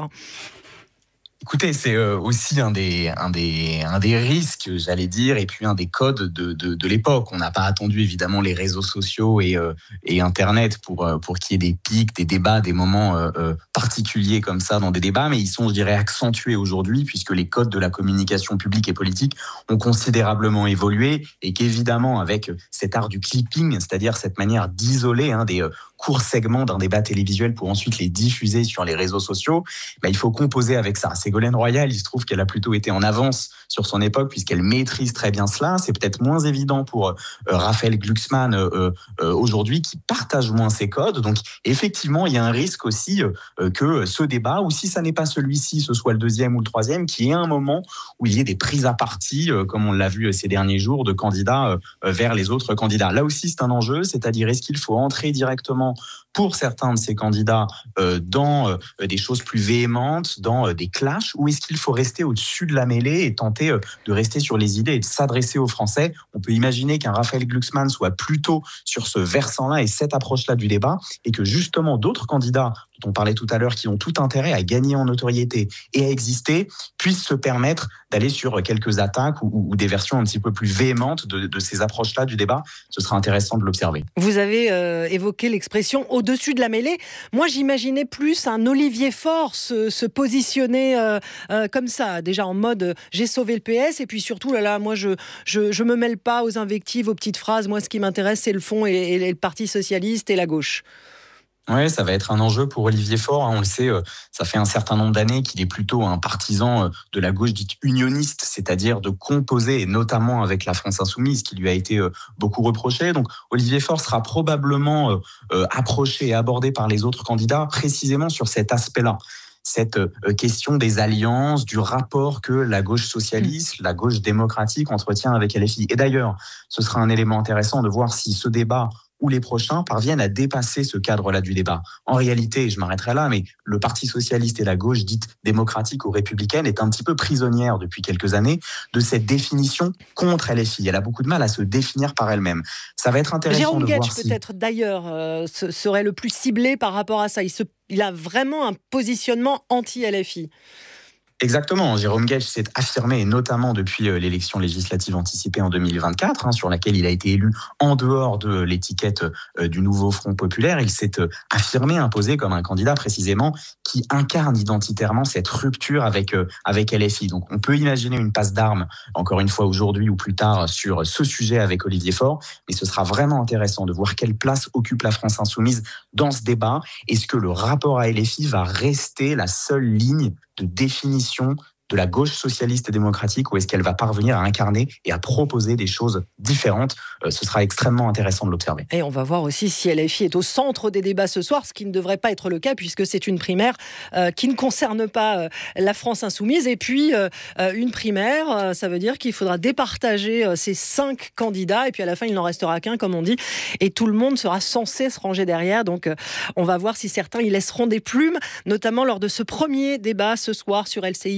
Écoutez, c'est aussi un des, un, des, un des risques, j'allais dire, et puis un des codes de, de, de l'époque. On n'a pas attendu évidemment les réseaux sociaux et, euh, et Internet pour, pour qu'il y ait des pics, des débats, des moments euh, particuliers comme ça dans des débats, mais ils sont, je dirais, accentués aujourd'hui puisque les codes de la communication publique et politique ont considérablement évolué et qu'évidemment, avec cet art du clipping, c'est-à-dire cette manière d'isoler hein, des courts segments d'un débat télévisuel pour ensuite les diffuser sur les réseaux sociaux, bah, il faut composer avec ça. Ségolène Royal, il se trouve qu'elle a plutôt été en avance sur son époque puisqu'elle maîtrise très bien cela. C'est peut-être moins évident pour euh, Raphaël Glucksmann euh, euh, aujourd'hui qui partage moins ses codes. Donc effectivement, il y a un risque aussi euh, que ce débat, ou si ça n'est pas celui-ci, ce soit le deuxième ou le troisième, qu'il y ait un moment où il y ait des prises à partie, euh, comme on l'a vu ces derniers jours, de candidats euh, vers les autres candidats. Là aussi, c'est un enjeu, c'est-à-dire est-ce qu'il faut entrer directement pour certains de ces candidats euh, dans euh, des choses plus véhémentes, dans euh, des clashs, ou est-ce qu'il faut rester au-dessus de la mêlée et tenter euh, de rester sur les idées et de s'adresser aux Français ? On peut imaginer qu'un Raphaël Glucksmann soit plutôt sur ce versant-là et cette approche-là du débat, et que justement d'autres candidats dont on parlait tout à l'heure, qui ont tout intérêt à gagner en notoriété et à exister, puissent se permettre d'aller sur quelques attaques ou, ou des versions un petit peu plus véhémentes de, de ces approches-là du débat. Ce sera intéressant de l'observer. Vous avez euh, évoqué l'expression « au-dessus de la mêlée ». Moi, j'imaginais plus un Olivier Faure se, se positionner euh, euh, comme ça, déjà en mode euh, « j'ai sauvé le P S » et puis surtout, là, là, moi, je, je, je me mêle pas aux invectives, aux petites phrases. Moi, ce qui m'intéresse, c'est le fond et, et le Parti socialiste et la gauche. Oui, ça va être un enjeu pour Olivier Faure. On le sait, ça fait un certain nombre d'années qu'il est plutôt un partisan de la gauche dite unioniste, c'est-à-dire de composer, et notamment avec la France insoumise, qui lui a été beaucoup reproché. Donc, Olivier Faure sera probablement approché et abordé par les autres candidats précisément sur cet aspect-là. Cette question des alliances, du rapport que la gauche socialiste, la gauche démocratique entretient avec L F I. Et d'ailleurs, ce sera un élément intéressant de voir si ce débat ou les prochains parviennent à dépasser ce cadre-là du débat. En réalité, je m'arrêterai là, mais le Parti socialiste et la gauche dite démocratique ou républicaine est un petit peu prisonnière depuis quelques années de cette définition contre L F I. Elle a beaucoup de mal à se définir par elle-même. Ça va être intéressant Jérôme de Gage, voir si... peut-être d'ailleurs, euh, serait le plus ciblé par rapport à ça. Il, se... Il a vraiment un positionnement anti-L F I. Exactement, Jérôme Gage s'est affirmé, et notamment depuis l'élection législative anticipée en deux mille vingt-quatre, hein, sur laquelle il a été élu en dehors de l'étiquette euh, du nouveau Front populaire. Il s'est euh, affirmé, imposé comme un candidat précisément qui incarne identitairement cette rupture avec, euh, avec L F I. Donc on peut imaginer une passe d'armes, encore une fois aujourd'hui ou plus tard, sur ce sujet avec Olivier Faure, mais ce sera vraiment intéressant de voir quelle place occupe la France insoumise dans ce débat. Est-ce que le rapport à L F I va rester la seule ligne de définition de la gauche socialiste et démocratique, ou est-ce qu'elle va parvenir à incarner et à proposer des choses différentes ? euh, Ce sera extrêmement intéressant de l'observer. Et on va voir aussi si L F I est au centre des débats ce soir, ce qui ne devrait pas être le cas puisque c'est une primaire euh, qui ne concerne pas euh, la France insoumise. Et puis euh, une primaire, euh, ça veut dire qu'il faudra départager euh, ces cinq candidats et puis à la fin il n'en restera qu'un, comme on dit, et tout le monde sera censé se ranger derrière. Donc euh, on va voir si certains y laisseront des plumes, notamment lors de ce premier débat ce soir sur L C I. Il y en aura un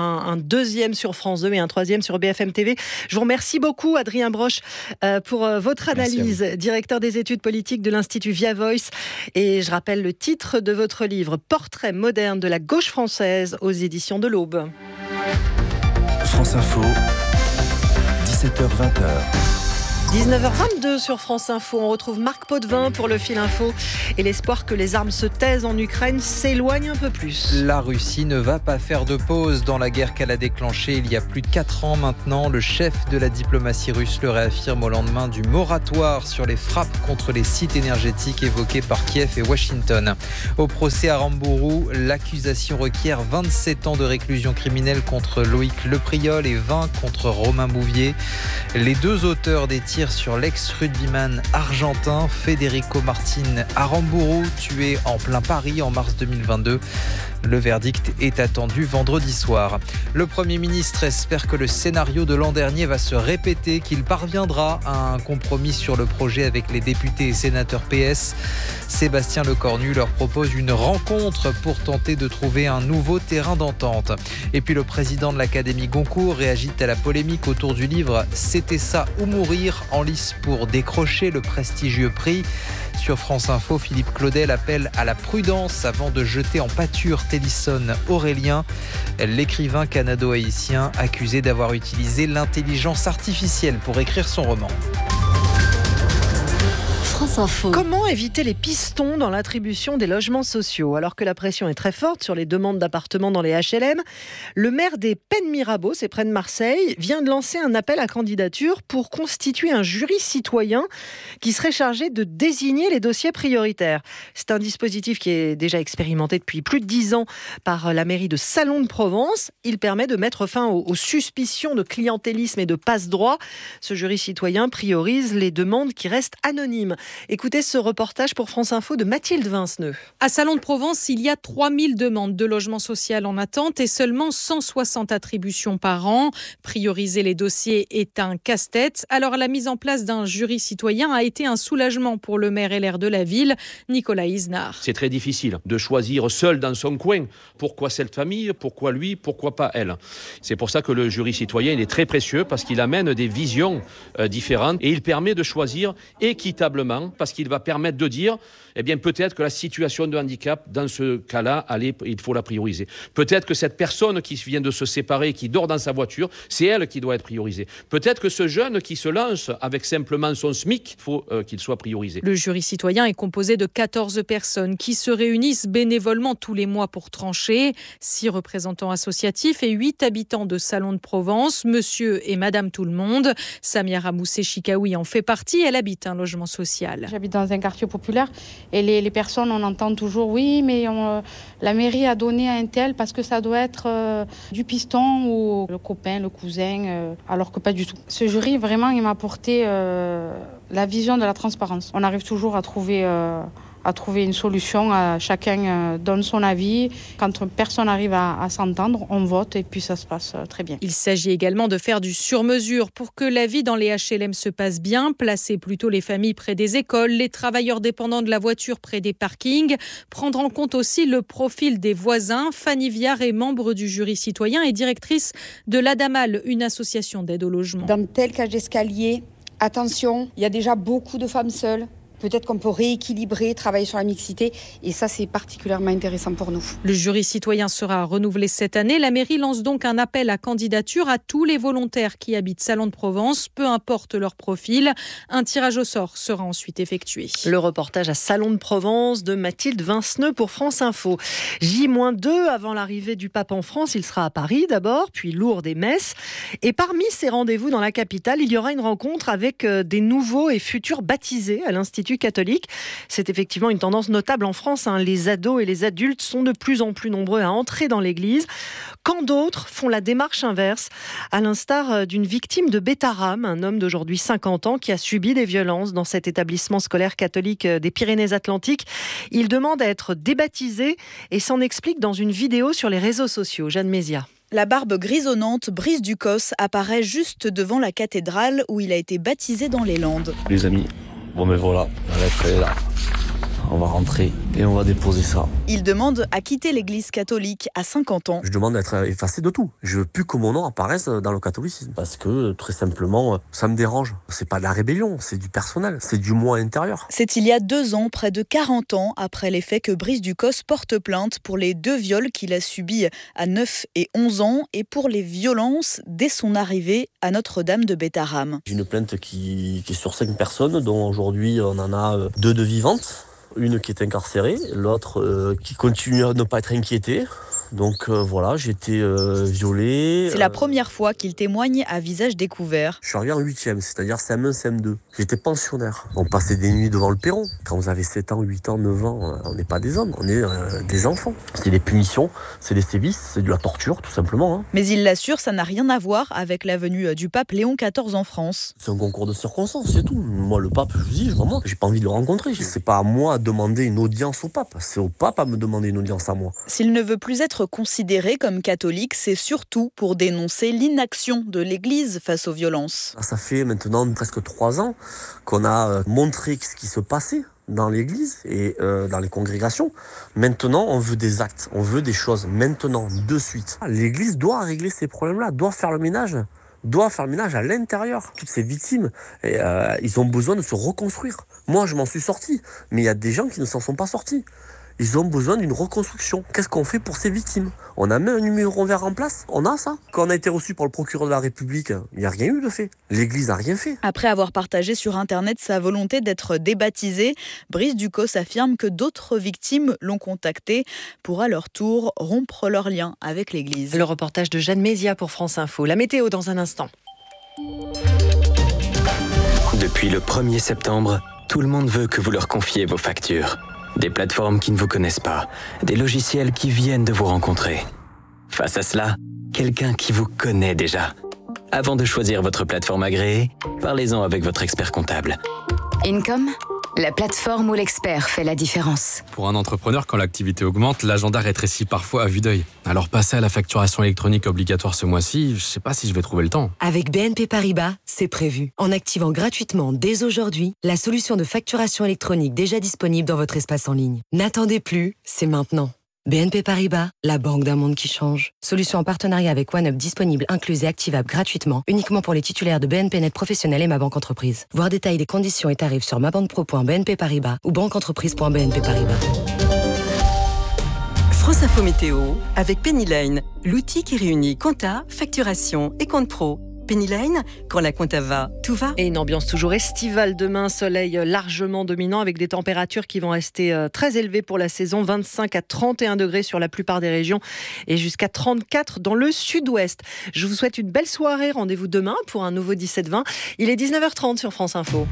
un, un deuxième sur France deux et un troisième sur B F M T V. Je vous remercie beaucoup, Adrien Broche, euh, pour euh, votre analyse, directeur des études politiques de l'Institut Via Voice. Et je rappelle le titre de votre livre, Portrait moderne de la gauche française, aux éditions de l'Aube. France Info, dix-sept heures vingt. dix-neuf heures vingt-deux sur France Info, on retrouve Marc Potvin pour le fil info et l'espoir que les armes se taisent en Ukraine s'éloigne un peu plus. La Russie ne va pas faire de pause dans la guerre qu'elle a déclenchée il y a plus de quatre ans maintenant. Le chef de la diplomatie russe le réaffirme au lendemain du moratoire sur les frappes contre les sites énergétiques évoqués par Kiev et Washington. Au procès à Rambourou, l'accusation requiert vingt-sept ans de réclusion criminelle contre Loïc Lepriol et vingt contre Romain Bouvier. Les deux auteurs des tirs sur l'ex-rugbyman argentin Federico Martin Aramburu, tué en plein Paris en mars deux mille vingt-deux. Le verdict est attendu vendredi soir. Le Premier ministre espère que le scénario de l'an dernier va se répéter, qu'il parviendra à un compromis sur le projet avec les députés et sénateurs P S. Sébastien Lecornu leur propose une rencontre pour tenter de trouver un nouveau terrain d'entente. Et puis le président de l'Académie Goncourt réagit à la polémique autour du livre « C'était ça ou mourir » en lice pour décrocher le prestigieux prix. Sur France Info, Philippe Claudel appelle à la prudence avant de jeter en pâture Télisson Aurélien, l'écrivain canado-haïtien accusé d'avoir utilisé l'intelligence artificielle pour écrire son roman. France Info. Comment éviter les pistons dans l'attribution des logements sociaux ? Alors que la pression est très forte sur les demandes d'appartements dans les H L M, le maire des Pennes Mirabeau, c'est près de Marseille, vient de lancer un appel à candidature pour constituer un jury citoyen qui serait chargé de désigner les dossiers prioritaires. C'est un dispositif qui est déjà expérimenté depuis plus de dix ans par la mairie de Salon de Provence. Il permet de mettre fin aux, aux suspicions de clientélisme et de passe-droit. Ce jury citoyen priorise les demandes qui restent anonymes. Écoutez ce reportage pour France Info de Mathilde Vinceneux. À Salon de Provence, il y a trois mille demandes de logement social en attente et seulement cent soixante attributions par an. Prioriser les dossiers est un casse-tête. Alors la mise en place d'un jury citoyen a été un soulagement pour le maire L R de la ville, Nicolas Isnard. C'est très difficile de choisir seul dans son coin. Pourquoi cette famille ? Pourquoi lui ? Pourquoi pas elle ? C'est pour ça que le jury citoyen il est très précieux parce qu'il amène des visions euh, différentes et il permet de choisir équitablement parce qu'il va permettre de dire, eh bien peut-être que la situation de handicap, dans ce cas-là, allez, il faut la prioriser. Peut-être que cette personne qui vient de se séparer, qui dort dans sa voiture, c'est elle qui doit être priorisée. Peut-être que ce jeune qui se lance avec simplement son SMIC, il faut euh, qu'il soit priorisé. Le jury citoyen est composé de quatorze personnes qui se réunissent bénévolement tous les mois pour trancher. Six représentants associatifs et huit habitants de Salon de Provence, monsieur et madame tout le monde. Samia Ramoussé-Chikaoui en fait partie, elle habite un logement social. J'habite dans un quartier populaire et les, les personnes, on entend toujours oui, mais on, la mairie a donné à un tel parce que ça doit être euh, du piston ou le copain, le cousin, euh, alors que pas du tout. Ce jury, vraiment, il m'a apporté euh, la vision de la transparence. On arrive toujours à trouver... Euh, à trouver une solution, à chacun donne son avis. Quand personne n'arrive à, à s'entendre, on vote et puis ça se passe très bien. Il s'agit également de faire du sur-mesure pour que la vie dans les H L M se passe bien, placer plutôt les familles près des écoles, les travailleurs dépendants de la voiture près des parkings, prendre en compte aussi le profil des voisins. Fanny Viard est membre du jury citoyen et directrice de l'Adamal, une association d'aide au logement. Dans tel cage d'escalier, attention, il y a déjà beaucoup de femmes seules. Peut-être qu'on peut rééquilibrer, travailler sur la mixité et ça c'est particulièrement intéressant pour nous. Le jury citoyen sera renouvelé cette année. La mairie lance donc un appel à candidature à tous les volontaires qui habitent Salon de Provence, peu importe leur profil. Un tirage au sort sera ensuite effectué. Le reportage à Salon de Provence de Mathilde Vinceneux pour France Info. J deux avant l'arrivée du pape en France, il sera à Paris d'abord, puis Lourdes et Metz. Et parmi ces rendez-vous dans la capitale, il y aura une rencontre avec des nouveaux et futurs baptisés à l'Institut catholique. C'est effectivement une tendance notable en France. Hein. Les ados et les adultes sont de plus en plus nombreux à entrer dans l'église, quand d'autres font la démarche inverse, à l'instar d'une victime de Bétaram, un homme d'aujourd'hui cinquante ans qui a subi des violences dans cet établissement scolaire catholique des Pyrénées-Atlantiques. Il demande à être débaptisé et s'en explique dans une vidéo sur les réseaux sociaux. Jeanne Mézia. La barbe grisonnante, Brice Ducos, apparaît juste devant la cathédrale où il a été baptisé dans les Landes. Les amis, bon mais voilà, la lettre est là. On va rentrer et on va déposer ça. Il demande à quitter l'église catholique à cinquante ans. Je demande d'être effacé de tout. Je veux plus que mon nom apparaisse dans le catholicisme. Parce que, très simplement, ça me dérange. C'est pas de la rébellion, c'est du personnel, c'est du moi intérieur. C'est il y a deux ans, près de quarante ans, après les faits, que Brice Ducos porte plainte pour les deux viols qu'il a subis à neuf et onze ans et pour les violences dès son arrivée à Notre-Dame de Bétharram. J'ai une plainte qui, qui est sur cinq personnes, dont aujourd'hui on en a deux de vivantes. Une qui est incarcérée, l'autre euh, qui continue à ne pas être inquiétée. Donc euh, voilà, j'ai été euh, violé. C'est euh... la première fois qu'il témoigne à visage découvert. Je suis arrivé en huitième, c'est-à-dire C M un, C M deux. J'étais pensionnaire. On passait des nuits devant le perron. Quand vous avez sept ans, huit ans, neuf ans, on n'est pas des hommes, on est euh, des enfants. C'est des punitions, c'est des sévices, c'est de la torture, tout simplement. Hein. Mais il l'assure, ça n'a rien à voir avec la venue du pape Léon quatorze en France. C'est un concours de circonstances, c'est tout. Moi, le pape, je vous dis, vraiment, j'ai pas envie de le rencontrer. C'est pas à moi de demander une audience au pape, c'est au pape à me demander une audience à moi. S'il ne veut plus être considéré comme catholique, c'est surtout pour dénoncer l'inaction de l'Église face aux violences. Ça fait maintenant presque trois ans qu'on a montré ce qui se passait dans l'Église et euh, dans les congrégations. Maintenant, on veut des actes, on veut des choses maintenant, de suite. L'Église doit régler ces problèmes-là, doit faire le ménage. doit faire le ménage à l'intérieur. Toutes ces victimes, et, euh, ils ont besoin de se reconstruire. Moi, je m'en suis sorti, mais il y a des gens qui ne s'en sont pas sortis. Ils ont besoin d'une reconstruction. Qu'est-ce qu'on fait pour ces victimes? On a mis un numéro vert en place? On a ça? Quand on a été reçu par le procureur de la République, il n'y a rien eu de fait. L'Église n'a rien fait. Après avoir partagé sur Internet sa volonté d'être débaptisé, Brice Ducos affirme que d'autres victimes l'ont contacté pour à leur tour rompre leur lien avec l'Église. Le reportage de Jeanne Mézia pour France Info. La météo dans un instant. Depuis le premier septembre, tout le monde veut que vous leur confiez vos factures. Des plateformes qui ne vous connaissent pas, des logiciels qui viennent de vous rencontrer. Face à cela, quelqu'un qui vous connaît déjà. Avant de choisir votre plateforme agréée, parlez-en avec votre expert comptable. Income, la plateforme où l'expert fait la différence. Pour un entrepreneur, quand l'activité augmente, l'agenda rétrécit parfois à vue d'œil. Alors passer à la facturation électronique obligatoire ce mois-ci, je sais pas si je vais trouver le temps. Avec B N P Paribas, c'est prévu. En activant gratuitement dès aujourd'hui la solution de facturation électronique déjà disponible dans votre espace en ligne. N'attendez plus, c'est maintenant. B N P Paribas, la banque d'un monde qui change. Solution en partenariat avec OneUp disponible, incluse et activable gratuitement, uniquement pour les titulaires de B N P Net Professionnel et Ma Banque Entreprise. Voir détails des conditions et tarifs sur mabanpro point b n p paribas ou banqueentreprise point b n p paribas. France Info Météo avec Pennyline, l'outil qui réunit compta, facturation et compte pro. Pennyline, quand la compta va, tout va. Et une ambiance toujours estivale demain, soleil largement dominant avec des températures qui vont rester très élevées pour la saison, vingt-cinq à trente et un degrés sur la plupart des régions et jusqu'à trente-quatre dans le sud-ouest. Je vous souhaite une belle soirée, rendez-vous demain pour un nouveau dix-sept vingt. Il est dix-neuf heures trente sur France Info.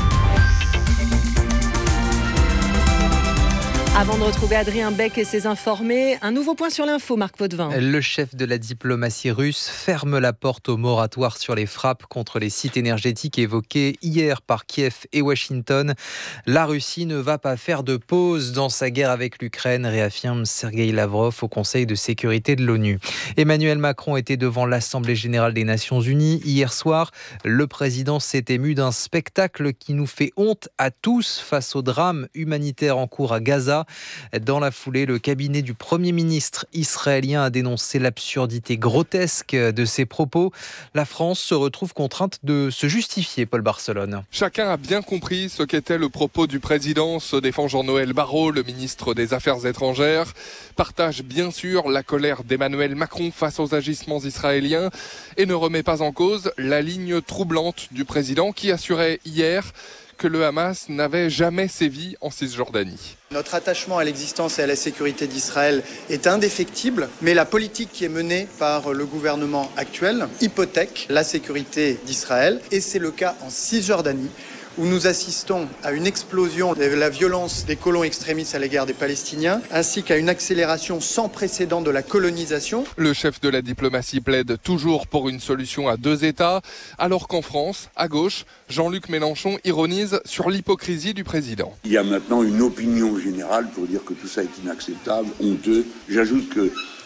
Avant de retrouver Adrien Beck et ses informés, un nouveau point sur l'info, Marc Potvin. Le chef de la diplomatie russe ferme la porte au moratoire sur les frappes contre les sites énergétiques évoqués hier par Kiev et Washington. La Russie ne va pas faire de pause dans sa guerre avec l'Ukraine, réaffirme Sergueï Lavrov au Conseil de sécurité de l'ONU. Emmanuel Macron était devant l'Assemblée générale des Nations unies hier soir. Le président s'est ému d'un spectacle qui nous fait honte à tous face au drame humanitaire en cours à Gaza. Dans la foulée, le cabinet du Premier ministre israélien a dénoncé l'absurdité grotesque de ses propos. La France se retrouve contrainte de se justifier, Paul Barcelone. Chacun a bien compris ce qu'était le propos du président, se défend Jean-Noël Barrot, le ministre des Affaires étrangères, partage bien sûr la colère d'Emmanuel Macron face aux agissements israéliens et ne remet pas en cause la ligne troublante du président qui assurait hier que le Hamas n'avait jamais sévi en Cisjordanie. Notre attachement à l'existence et à la sécurité d'Israël est indéfectible, mais la politique qui est menée par le gouvernement actuel hypothèque la sécurité d'Israël, et c'est le cas en Cisjordanie, où nous assistons à une explosion de la violence des colons extrémistes à l'égard des Palestiniens, ainsi qu'à une accélération sans précédent de la colonisation. Le chef de la diplomatie plaide toujours pour une solution à deux États, alors qu'en France, à gauche, Jean-Luc Mélenchon ironise sur l'hypocrisie du président. Il y a maintenant une opinion générale pour dire que tout ça est inacceptable, honteux. J'ajoute que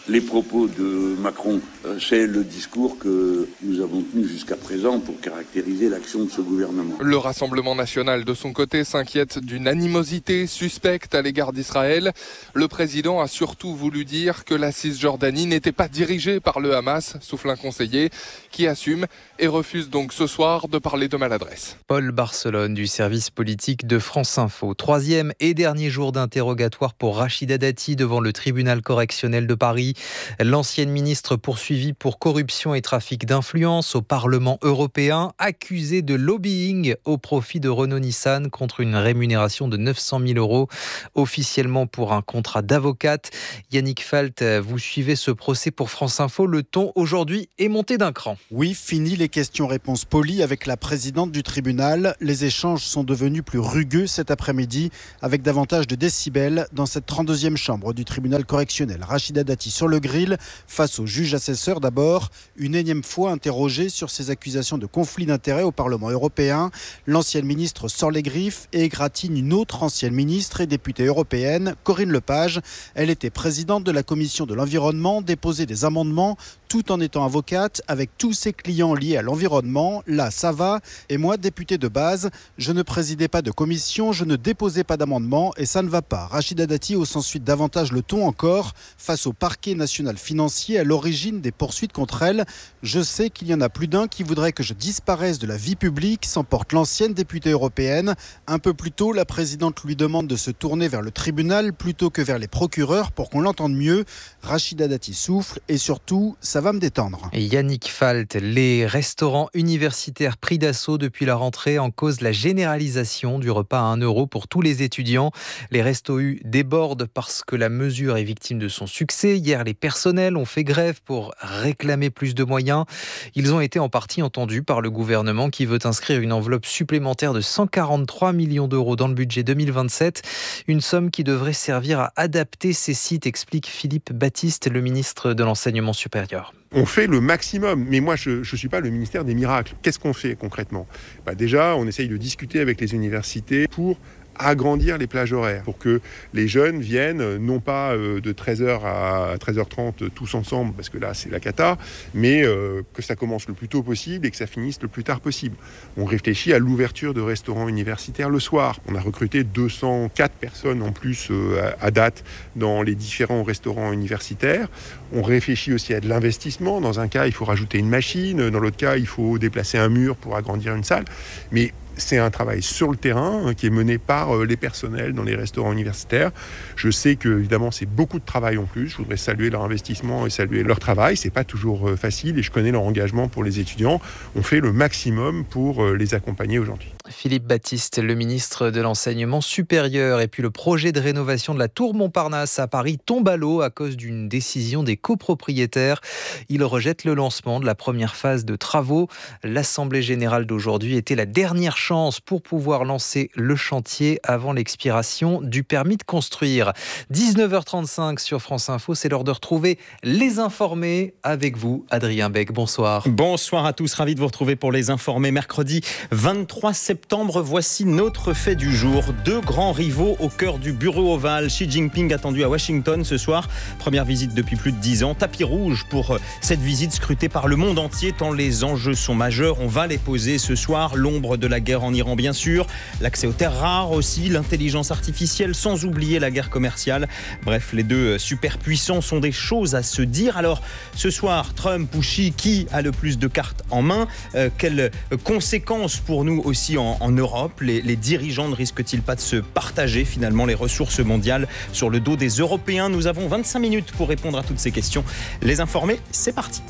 Les propos de Macron, c'est le discours que nous avons tenu jusqu'à présent pour caractériser l'action de ce gouvernement. Le Rassemblement national, de son côté, s'inquiète d'une animosité suspecte à l'égard d'Israël. Le président a surtout voulu dire que la Cisjordanie n'était pas dirigée par le Hamas, souffle un conseiller qui assume et refuse donc ce soir de parler de maladresse. Paul Barcelone du service politique de France Info. Troisième et dernier jour d'interrogatoire pour Rachida Dati devant le tribunal correctionnel de Paris. L'ancienne ministre poursuivie pour corruption et trafic d'influence au Parlement européen, accusée de lobbying au profit de Renault-Nissan contre une rémunération de neuf cent mille euros, officiellement pour un contrat d'avocate. Yannick Falt, vous suivez ce procès pour France Info. Le ton aujourd'hui est monté d'un cran. Oui, fini les questions-réponses polies avec la présidente du tribunal. Les échanges sont devenus plus rugueux cet après-midi avec davantage de décibels dans cette trente-deuxième chambre du tribunal correctionnel. Rachida Dati sur le grill face au juge assesseur d'abord, une énième fois interrogée sur ses accusations de conflit d'intérêts au Parlement européen. L'ancienne ministre sort les griffes et égratigne une autre ancienne ministre et députée européenne, Corinne Lepage. Elle était présidente de la commission de l'environnement, déposait des amendements tout en étant avocate avec tous ses clients liés à l'environnement. Là, ça va. Et moi, député de base, je ne présidais pas de commission, je ne déposais pas d'amendement et ça ne va pas. Rachida Dati hausse ensuite davantage le ton encore face au parquet national financier à l'origine des poursuites contre elle. Je sais qu'il y en a plus d'un qui voudrait que je disparaisse de la vie publique, s'emporte l'ancienne députée européenne. Un peu plus tôt, la présidente lui demande de se tourner vers le tribunal plutôt que vers les procureurs pour qu'on l'entende mieux. Rachida Dati souffle et surtout, ça va me détendre. Yannick Falt, les restaurants universitaires pris d'assaut depuis la rentrée en cause la généralisation du repas à un euro pour tous les étudiants. Les Restos U débordent parce que la mesure est victime de son succès. Hier, les personnels ont fait grève pour réclamer plus de moyens. Ils ont été en partie entendus par le gouvernement qui veut inscrire une enveloppe supplémentaire de cent quarante-trois millions d'euros dans le budget deux mille vingt-sept. Une somme qui devrait servir à adapter ces sites, explique Philippe Baptiste, le ministre de l'Enseignement supérieur. On fait le maximum, mais moi je ne suis pas le ministère des miracles. Qu'est-ce qu'on fait concrètement ? Bah déjà, on essaye de discuter avec les universités pour agrandir les plages horaires, pour que les jeunes viennent non pas de treize heures à treize heures trente tous ensemble, parce que là c'est la cata, mais euh, que ça commence le plus tôt possible et que ça finisse le plus tard possible. On réfléchit à l'ouverture de restaurants universitaires le soir. On a recruté deux cent quatre personnes en plus euh, à date dans les différents restaurants universitaires. On réfléchit aussi à de l'investissement. Dans un cas, il faut rajouter une machine, dans l'autre cas, il faut déplacer un mur pour agrandir une salle. Mais c'est un travail sur le terrain qui est mené par les personnels dans les restaurants universitaires. Je sais que, évidemment, c'est beaucoup de travail en plus. Je voudrais saluer leur investissement et saluer leur travail. C'est pas toujours facile et je connais leur engagement pour les étudiants. On fait le maximum pour les accompagner aujourd'hui. Philippe Baptiste, le ministre de l'Enseignement supérieur. Et puis le projet de rénovation de la tour Montparnasse à Paris tombe à l'eau à cause d'une décision des copropriétaires. Ils rejettent le lancement de la première phase de travaux. L'Assemblée générale d'aujourd'hui était la dernière chance pour pouvoir lancer le chantier avant l'expiration du permis de construire. dix-neuf heures trente-cinq sur France Info, c'est l'heure de retrouver les informés avec vous, Adrien Beck. Bonsoir. Bonsoir à tous, ravi de vous retrouver pour les informés. Mercredi vingt-trois septembre, voici notre fait du jour. Deux grands rivaux au cœur du bureau ovale. Xi Jinping attendu à Washington ce soir. Première visite depuis plus de dix ans. Tapis rouge pour cette visite scrutée par le monde entier tant les enjeux sont majeurs. On va les poser ce soir. L'ombre de la guerre en Iran, bien sûr. L'accès aux terres rares aussi. L'intelligence artificielle, sans oublier la guerre commerciale. Bref, les deux superpuissants sont des choses à se dire. Alors, ce soir, Trump ou Xi, qui a le plus de cartes en main ? euh, Quelles conséquences pour nous aussi en, en Europe ? les, les dirigeants ne risquent-ils pas de se partager finalement les ressources mondiales sur le dos des Européens ? Nous avons vingt-cinq minutes pour répondre à toutes ces questions. Les informés, c'est parti.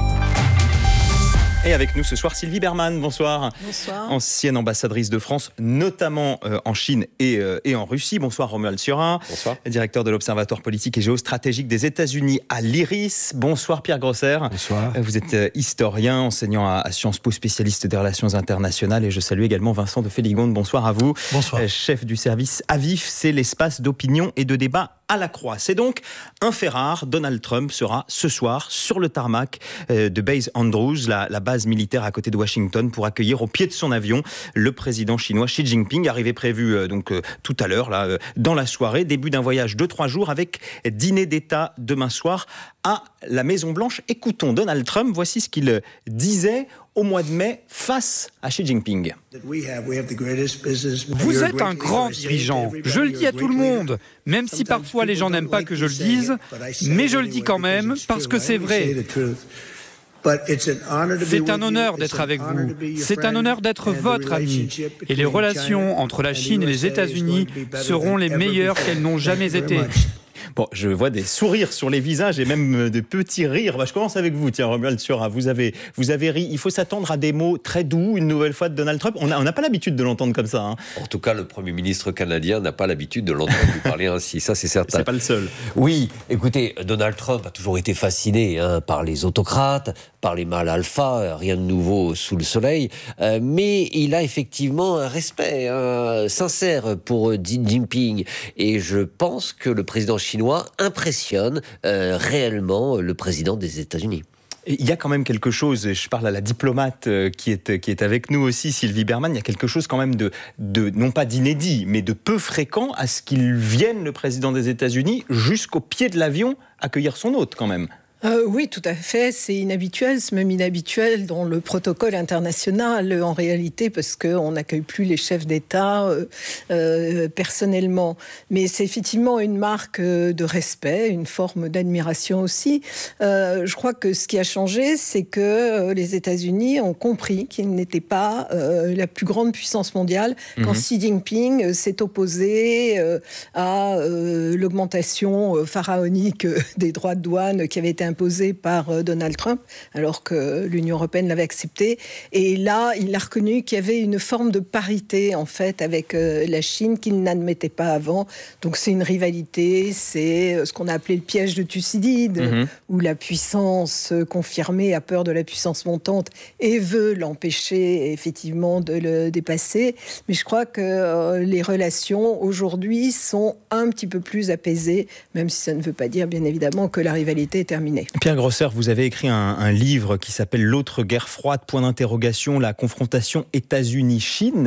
Et avec nous ce soir, Sylvie Berman, bonsoir. Bonsoir. Ancienne ambassadrice de France, notamment euh, en Chine et, euh, et en Russie. Bonsoir Romuald Surin. Bonsoir. Directeur de l'Observatoire politique et géostratégique des États-Unis à l'IRIS. Bonsoir Pierre Grosser. Bonsoir. Vous êtes euh, historien, enseignant à, à Sciences Po, spécialiste des relations internationales. Et je salue également Vincent de Féligonde. Bonsoir à vous. Bonsoir. Euh, chef du service A V I F, c'est l'espace d'opinion et de débat à la Croix. C'est donc un fait rare. Donald Trump sera ce soir sur le tarmac euh, de Base Andrews, la, la base militaire à côté de Washington, pour accueillir au pied de son avion le président chinois Xi Jinping, arrivé prévu euh, donc euh, tout à l'heure là euh, dans la soirée, début d'un voyage de trois jours avec dîner d'État demain soir à la Maison-Blanche. Écoutons Donald Trump, voici ce qu'il disait au mois de mai face à Xi Jinping. Vous êtes un grand dirigeant, je le dis à tout le monde, même si parfois les gens n'aiment pas que je le dise, mais je le dis quand même parce que c'est vrai. C'est un honneur d'être avec vous, c'est un honneur d'être votre ami. Et les relations entre la Chine et les États-Unis seront les meilleures qu'elles n'ont jamais été. Bon, je vois des sourires sur les visages et même des petits rires. Bah, je commence avec vous, tiens, Romuald Surat. Vous avez, vous avez ri. Il faut s'attendre à des mots très doux, une nouvelle fois, de Donald Trump. On n'a pas l'habitude de l'entendre comme ça. Hein. En tout cas, le Premier ministre canadien n'a pas l'habitude de l'entendre parler ainsi. Ça, c'est certain. C'est pas le seul. Oui, écoutez, Donald Trump a toujours été fasciné hein, par les autocrates, par les mâles alpha, rien de nouveau sous le soleil. Euh, mais il a effectivement un respect hein, sincère pour Xi Jinping. Et je pense que le président chinois impressionne euh, réellement le président des États-Unis. Il y a quand même quelque chose, je parle à la diplomate qui est, qui est avec nous aussi, Sylvie Berman, il y a quelque chose quand même de, de non pas d'inédit, mais de peu fréquent à ce qu'il vienne, le président des États-Unis, jusqu'au pied de l'avion accueillir son hôte quand même. Euh, oui, tout à fait. C'est inhabituel, c'est même inhabituel dans le protocole international, en réalité, parce qu'on n'accueille plus les chefs d'État euh, euh, personnellement. Mais c'est effectivement une marque de respect, une forme d'admiration aussi. Euh, je crois que ce qui a changé, c'est que les États-Unis ont compris qu'ils n'étaient pas euh, la plus grande puissance mondiale mmh. quand Xi Jinping s'est opposé euh, à euh, l'augmentation pharaonique des droits de douane qui avait été imposé par Donald Trump, alors que l'Union européenne l'avait accepté. Et là, il a reconnu qu'il y avait une forme de parité, en fait, avec euh, la Chine qu'il n'admettait pas avant. Donc c'est une rivalité, c'est ce qu'on a appelé le piège de Thucydide, mmh. où la puissance confirmée a peur de la puissance montante et veut l'empêcher, effectivement, de le dépasser. Mais je crois que euh, les relations, aujourd'hui, sont un petit peu plus apaisées, même si ça ne veut pas dire, bien évidemment, que la rivalité est terminée. Pierre Grosser, vous avez écrit un, un livre qui s'appelle « L'autre guerre froide, point d'interrogation, la confrontation États-Unis-Chine ».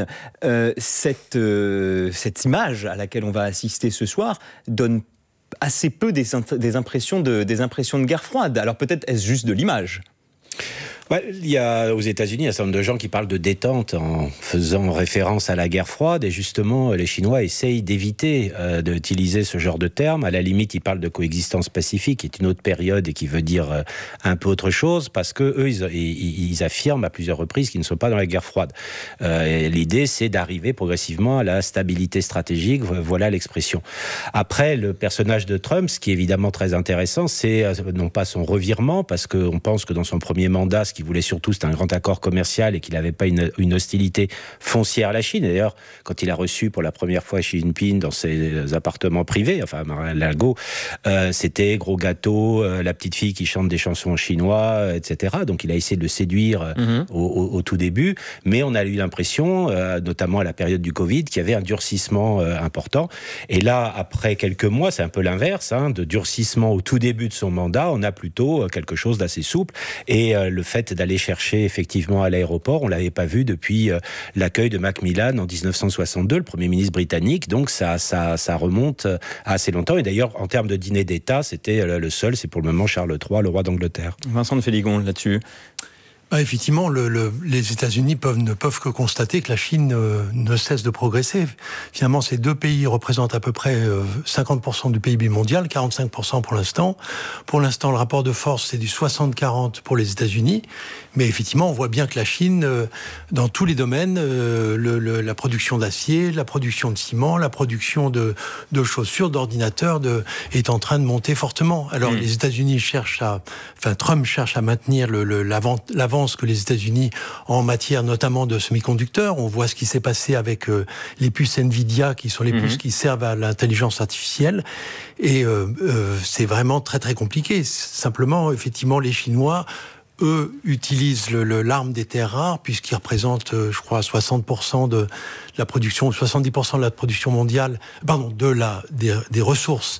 Euh, cette, euh, cette image à laquelle on va assister ce soir donne assez peu des, des, impressions de, des impressions de guerre froide. Alors peut-être est-ce juste de l'image ? Ouais, il y a aux États-Unis un certain nombre de gens qui parlent de détente en faisant référence à la guerre froide, et justement les Chinois essayent d'éviter euh, d'utiliser ce genre de terme. À la limite, ils parlent de coexistence pacifique, qui est une autre période et qui veut dire euh, un peu autre chose, parce que eux, ils, ils, ils affirment à plusieurs reprises qu'ils ne sont pas dans la guerre froide. Euh, et l'idée, c'est d'arriver progressivement à la stabilité stratégique. Voilà l'expression. Après, le personnage de Trump, ce qui est évidemment très intéressant, c'est euh, non pas son revirement, parce qu'on pense que dans son premier mandat, ce qu'il voulait surtout, c'était un grand accord commercial et qu'il n'avait pas une, une hostilité foncière à la Chine. Et d'ailleurs, quand il a reçu pour la première fois Xi Jinping dans ses appartements privés, enfin Mar-a-Lago, euh, c'était gros gâteau, euh, la petite fille qui chante des chansons en chinois, euh, et cetera. Donc il a essayé de le séduire euh, mm-hmm. au, au, au tout début, mais on a eu l'impression, euh, notamment à la période du Covid, qu'il y avait un durcissement euh, important. Et là, après quelques mois, c'est un peu l'inverse, hein, de durcissement au tout début de son mandat, on a plutôt euh, quelque chose d'assez souple. Et euh, le fait d'aller chercher effectivement à l'aéroport, on l'avait pas vu depuis euh, l'accueil de Macmillan en dix-neuf cent soixante-deux, le Premier ministre britannique, donc ça, ça, ça remonte à assez longtemps, et d'ailleurs en termes de dîner d'État, c'était euh, le seul, c'est pour le moment Charles trois, le roi d'Angleterre. Vincent de Féligon, là-dessus. Bah, effectivement, le, le, les États-Unis peuvent, ne peuvent que constater que la Chine euh, ne cesse de progresser. Finalement, ces deux pays représentent à peu près euh, cinquante pour cent du P I B mondial, quarante-cinq pour cent pour l'instant. Pour l'instant, le rapport de force, c'est du soixante quarante pour les États-Unis. Mais effectivement, on voit bien que la Chine, euh, dans tous les domaines, euh, le, le, la production d'acier, la production de ciment, la production de, de chaussures, d'ordinateurs, de, est en train de monter fortement. Alors, mmh. les États-Unis cherchent à... Enfin, Trump cherche à maintenir le, le, l'avant, l'avant que les États-Unis en matière notamment de semi-conducteurs. On voit ce qui s'est passé avec euh, les puces Nvidia, qui sont les mmh. puces qui servent à l'intelligence artificielle. Et euh, euh, c'est vraiment très très compliqué. Simplement, effectivement, les Chinois, eux, utilisent le, le, l'arme des terres rares, puisqu'ils représentent, euh, je crois, soixante pour cent de la production, soixante-dix pour cent de la production mondiale, pardon, de la, des, des ressources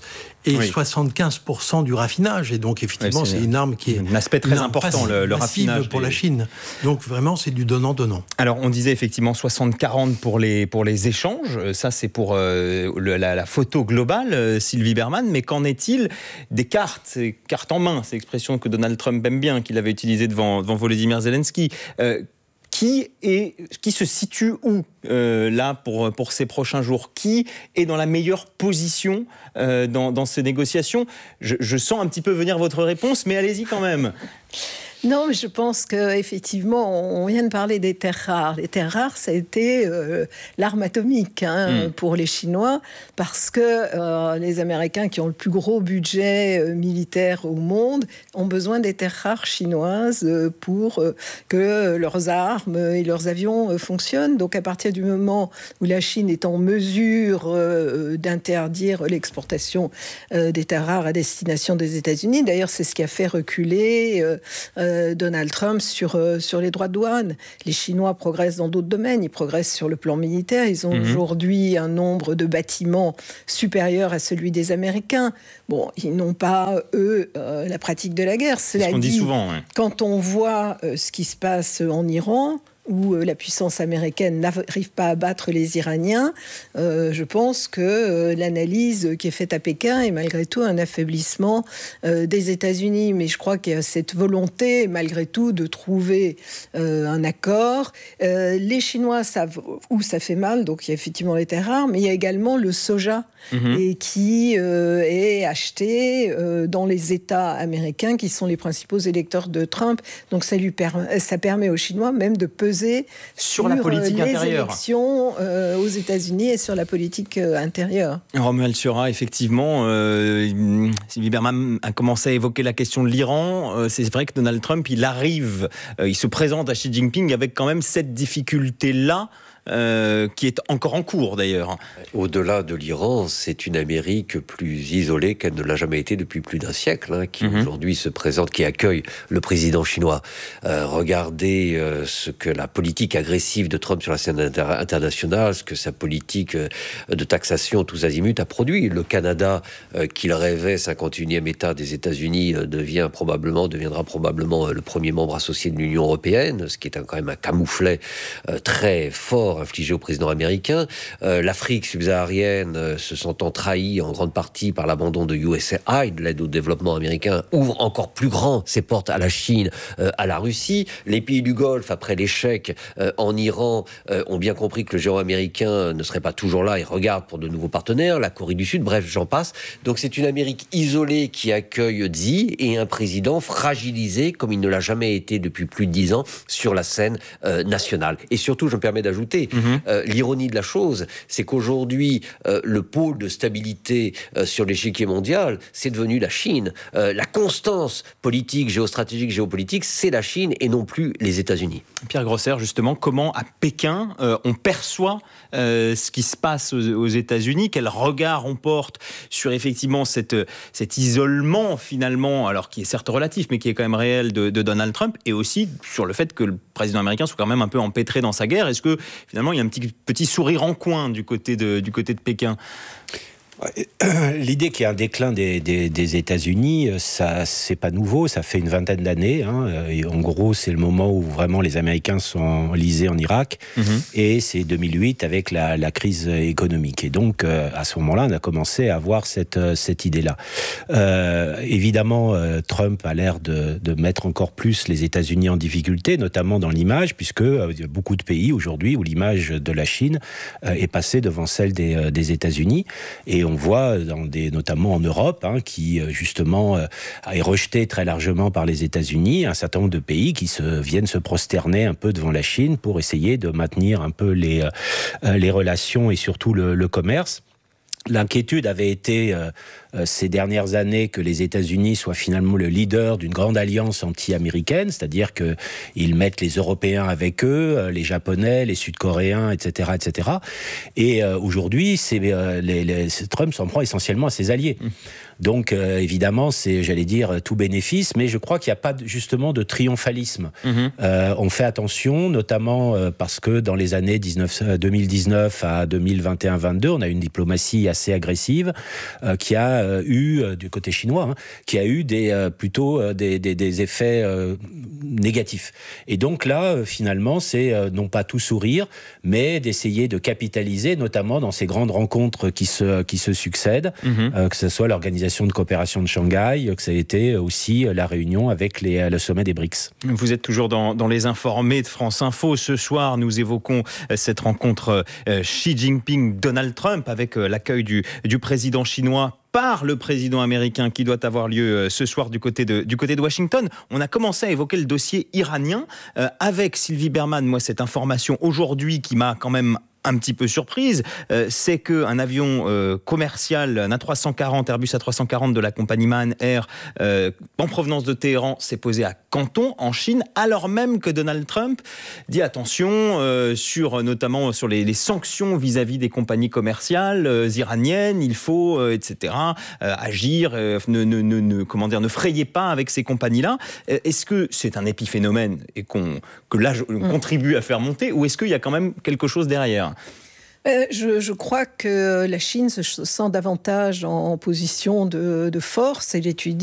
et oui. soixante-quinze pour cent du raffinage. Et donc, effectivement, ouais, c'est, c'est une arme qui est un aspect très important, passive, le, le raffinage pour des... la Chine. Donc, vraiment, c'est du donnant-donnant. Alors, on disait effectivement soixante quarante pour les, pour les échanges. Ça, c'est pour euh, le, la, la photo globale, euh, Sylvie Bermann. Mais qu'en est-il des cartes, cartes en main, c'est l'expression que Donald Trump aime bien, qu'il avait utilisée devant, devant Volodymyr Zelensky. Euh, Qui, est, qui se situe où, euh, là, pour, pour ces prochains jours ? Qui est dans la meilleure position euh, dans, dans ces négociations ? je, je sens un petit peu venir votre réponse, mais allez-y quand même. Non, mais je pense qu'effectivement, on vient de parler des terres rares. Les terres rares, ça a été euh, l'arme atomique hein, mmh. pour les Chinois, parce que euh, les Américains, qui ont le plus gros budget euh, militaire au monde, ont besoin des terres rares chinoises euh, pour euh, que leurs armes et leurs avions euh, fonctionnent. Donc, à partir du moment où la Chine est en mesure euh, d'interdire l'exportation euh, des terres rares à destination des États-Unis, d'ailleurs, c'est ce qui a fait reculer euh, euh, Donald Trump sur, euh, sur les droits de douane. Les Chinois progressent dans d'autres domaines, ils progressent sur le plan militaire, ils ont mmh. aujourd'hui un nombre de bâtiments supérieur à celui des Américains. Bon, ils n'ont pas, eux, euh, la pratique de la guerre. Cela c'est ce qu'on dit, dit souvent. Ouais. Quand on voit euh, ce qui se passe en Iran, où la puissance américaine n'arrive pas à battre les Iraniens, euh, je pense que euh, l'analyse qui est faite à Pékin est malgré tout un affaiblissement euh, des États-Unis. Mais je crois qu'il y a cette volonté, malgré tout, de trouver euh, un accord. Euh, les Chinois savent où ça fait mal, donc il y a effectivement les terres rares, mais il y a également le soja, mmh. et qui euh, est acheté euh, dans les États américains, qui sont les principaux électeurs de Trump. Donc ça, lui per- ça permet aux Chinois même de peser sur, sur la politique les intérieure. élections euh, aux États-Unis et sur la politique euh, intérieure. Romuald Siora, effectivement, euh, Sylvie Bermann a commencé à évoquer la question de l'Iran. Euh, c'est vrai que Donald Trump, il arrive, euh, il se présente à Xi Jinping avec quand même cette difficulté-là. Euh, qui est encore en cours d'ailleurs. Au-delà de l'Iran, c'est une Amérique plus isolée qu'elle ne l'a jamais été depuis plus d'un siècle, hein, qui mmh. aujourd'hui se présente, qui accueille le président chinois. Euh, regardez euh, ce que la politique agressive de Trump sur la scène inter- internationale, ce que sa politique euh, de taxation tous azimuts a produit. Le Canada, euh, qu'il rêvait cinquante et unième État des États-Unis, euh, devient probablement, deviendra probablement euh, le premier membre associé de l'Union européenne, ce qui est un, quand même un camouflet euh, très fort infligé au président américain. Euh, L'Afrique subsaharienne, euh, se sentant trahie en grande partie par l'abandon de U S A I D, l'aide au développement américain, ouvre encore plus grand ses portes à la Chine, euh, à la Russie. Les pays du Golfe, après l'échec euh, en Iran, euh, ont bien compris que le géant américain ne serait pas toujours là et regardent pour de nouveaux partenaires, la Corée du Sud, bref, j'en passe. Donc c'est une Amérique isolée qui accueille Xi et un président fragilisé comme il ne l'a jamais été depuis plus de dix ans sur la scène euh, nationale. Et surtout, je me permets d'ajouter, Mmh. Euh, l'ironie de la chose, c'est qu'aujourd'hui, euh, le pôle de stabilité euh, sur l'échiquier mondial, c'est devenu la Chine. Euh, la constance politique, géostratégique, géopolitique, c'est la Chine et non plus les États-Unis. Pierre Grosser, justement, comment à Pékin, euh, on perçoit euh, ce qui se passe aux, aux États-Unis ? Quel regard on porte sur effectivement cette, cet isolement, finalement, alors qui est certes relatif, mais qui est quand même réel de, de Donald Trump, et aussi sur le fait que le président américain soit quand même un peu empêtré dans sa guerre. Est-ce que finalement, il y a un petit, petit sourire en coin du côté de, du côté de Pékin ? L'idée qu'il y a un déclin des, des, des États-Unis, ça, c'est pas nouveau, ça fait une vingtaine d'années. Hein. Et en gros, c'est le moment où vraiment les Américains sont enlisés en Irak, mmh. et c'est deux mille huit avec la, la crise économique. Et donc, euh, à ce moment-là, on a commencé à avoir cette, cette idée-là. Euh, évidemment, euh, Trump a l'air de, de mettre encore plus les États-Unis en difficulté, notamment dans l'image, puisque euh, il y a beaucoup de pays aujourd'hui où l'image de la Chine euh, est passée devant celle des, euh, des États-Unis. Et on voit, dans des, notamment en Europe, hein, qui justement euh, est rejeté très largement par les États-Unis, un certain nombre de pays qui se, viennent se prosterner un peu devant la Chine pour essayer de maintenir un peu les, euh, les relations et surtout le, le commerce. L'inquiétude avait été euh, euh, ces dernières années que les États-Unis soient finalement le leader d'une grande alliance anti-américaine, c'est-à-dire qu'ils mettent les Européens avec eux, euh, les Japonais, les Sud-Coréens, et cetera, et cetera. Et euh, aujourd'hui, c'est, euh, les, les, Trump s'en prend essentiellement à ses alliés. Mmh. Donc euh, évidemment, c'est, j'allais dire, tout bénéfice, mais je crois qu'il n'y a pas justement de triomphalisme. Mmh. Euh, on fait attention, notamment euh, parce que dans les années deux mille dix-neuf à deux mille vingt et un vingt-deux, on a une diplomatie assez agressive euh, qui a euh, eu, euh, du côté chinois, hein, qui a eu des, euh, plutôt euh, des, des, des effets euh, négatifs. Et donc là, euh, finalement, c'est euh, non pas tout sourire, mais d'essayer de capitaliser, notamment dans ces grandes rencontres qui se, qui se succèdent, mmh. euh, que ce soit l'Organisation de coopération de Shanghai, que ça a été aussi la réunion avec les, le sommet des B R I C S. Vous êtes toujours dans, dans les informés de France Info. Ce soir, nous évoquons cette rencontre euh, Xi Jinping-Donald Trump avec euh, l'accueil du, du président chinois par le président américain qui doit avoir lieu ce soir du côté de, du côté de Washington. On a commencé à évoquer le dossier iranien euh, avec Sylvie Berman. Moi, cette information aujourd'hui qui m'a quand même un petit peu surprise, euh, c'est qu'un avion euh, commercial, un A trois cent quarante, Airbus A trois cent quarante de la compagnie Man Air, euh, en provenance de Téhéran, s'est posé à Canton, en Chine, alors même que Donald Trump dit attention, euh, sur, notamment sur les, les sanctions vis-à-vis des compagnies commerciales euh, iraniennes, il faut, euh, et cetera, euh, agir, euh, ne, ne, ne, ne, comment dire, ne frayez pas avec ces compagnies-là. Euh, est-ce que c'est un épiphénomène et qu'on, que là, on mmh. contribue à faire monter, ou est-ce qu'il y a quand même quelque chose derrière ? Je, je crois que la Chine se sent davantage en position de, de force. Elle étudie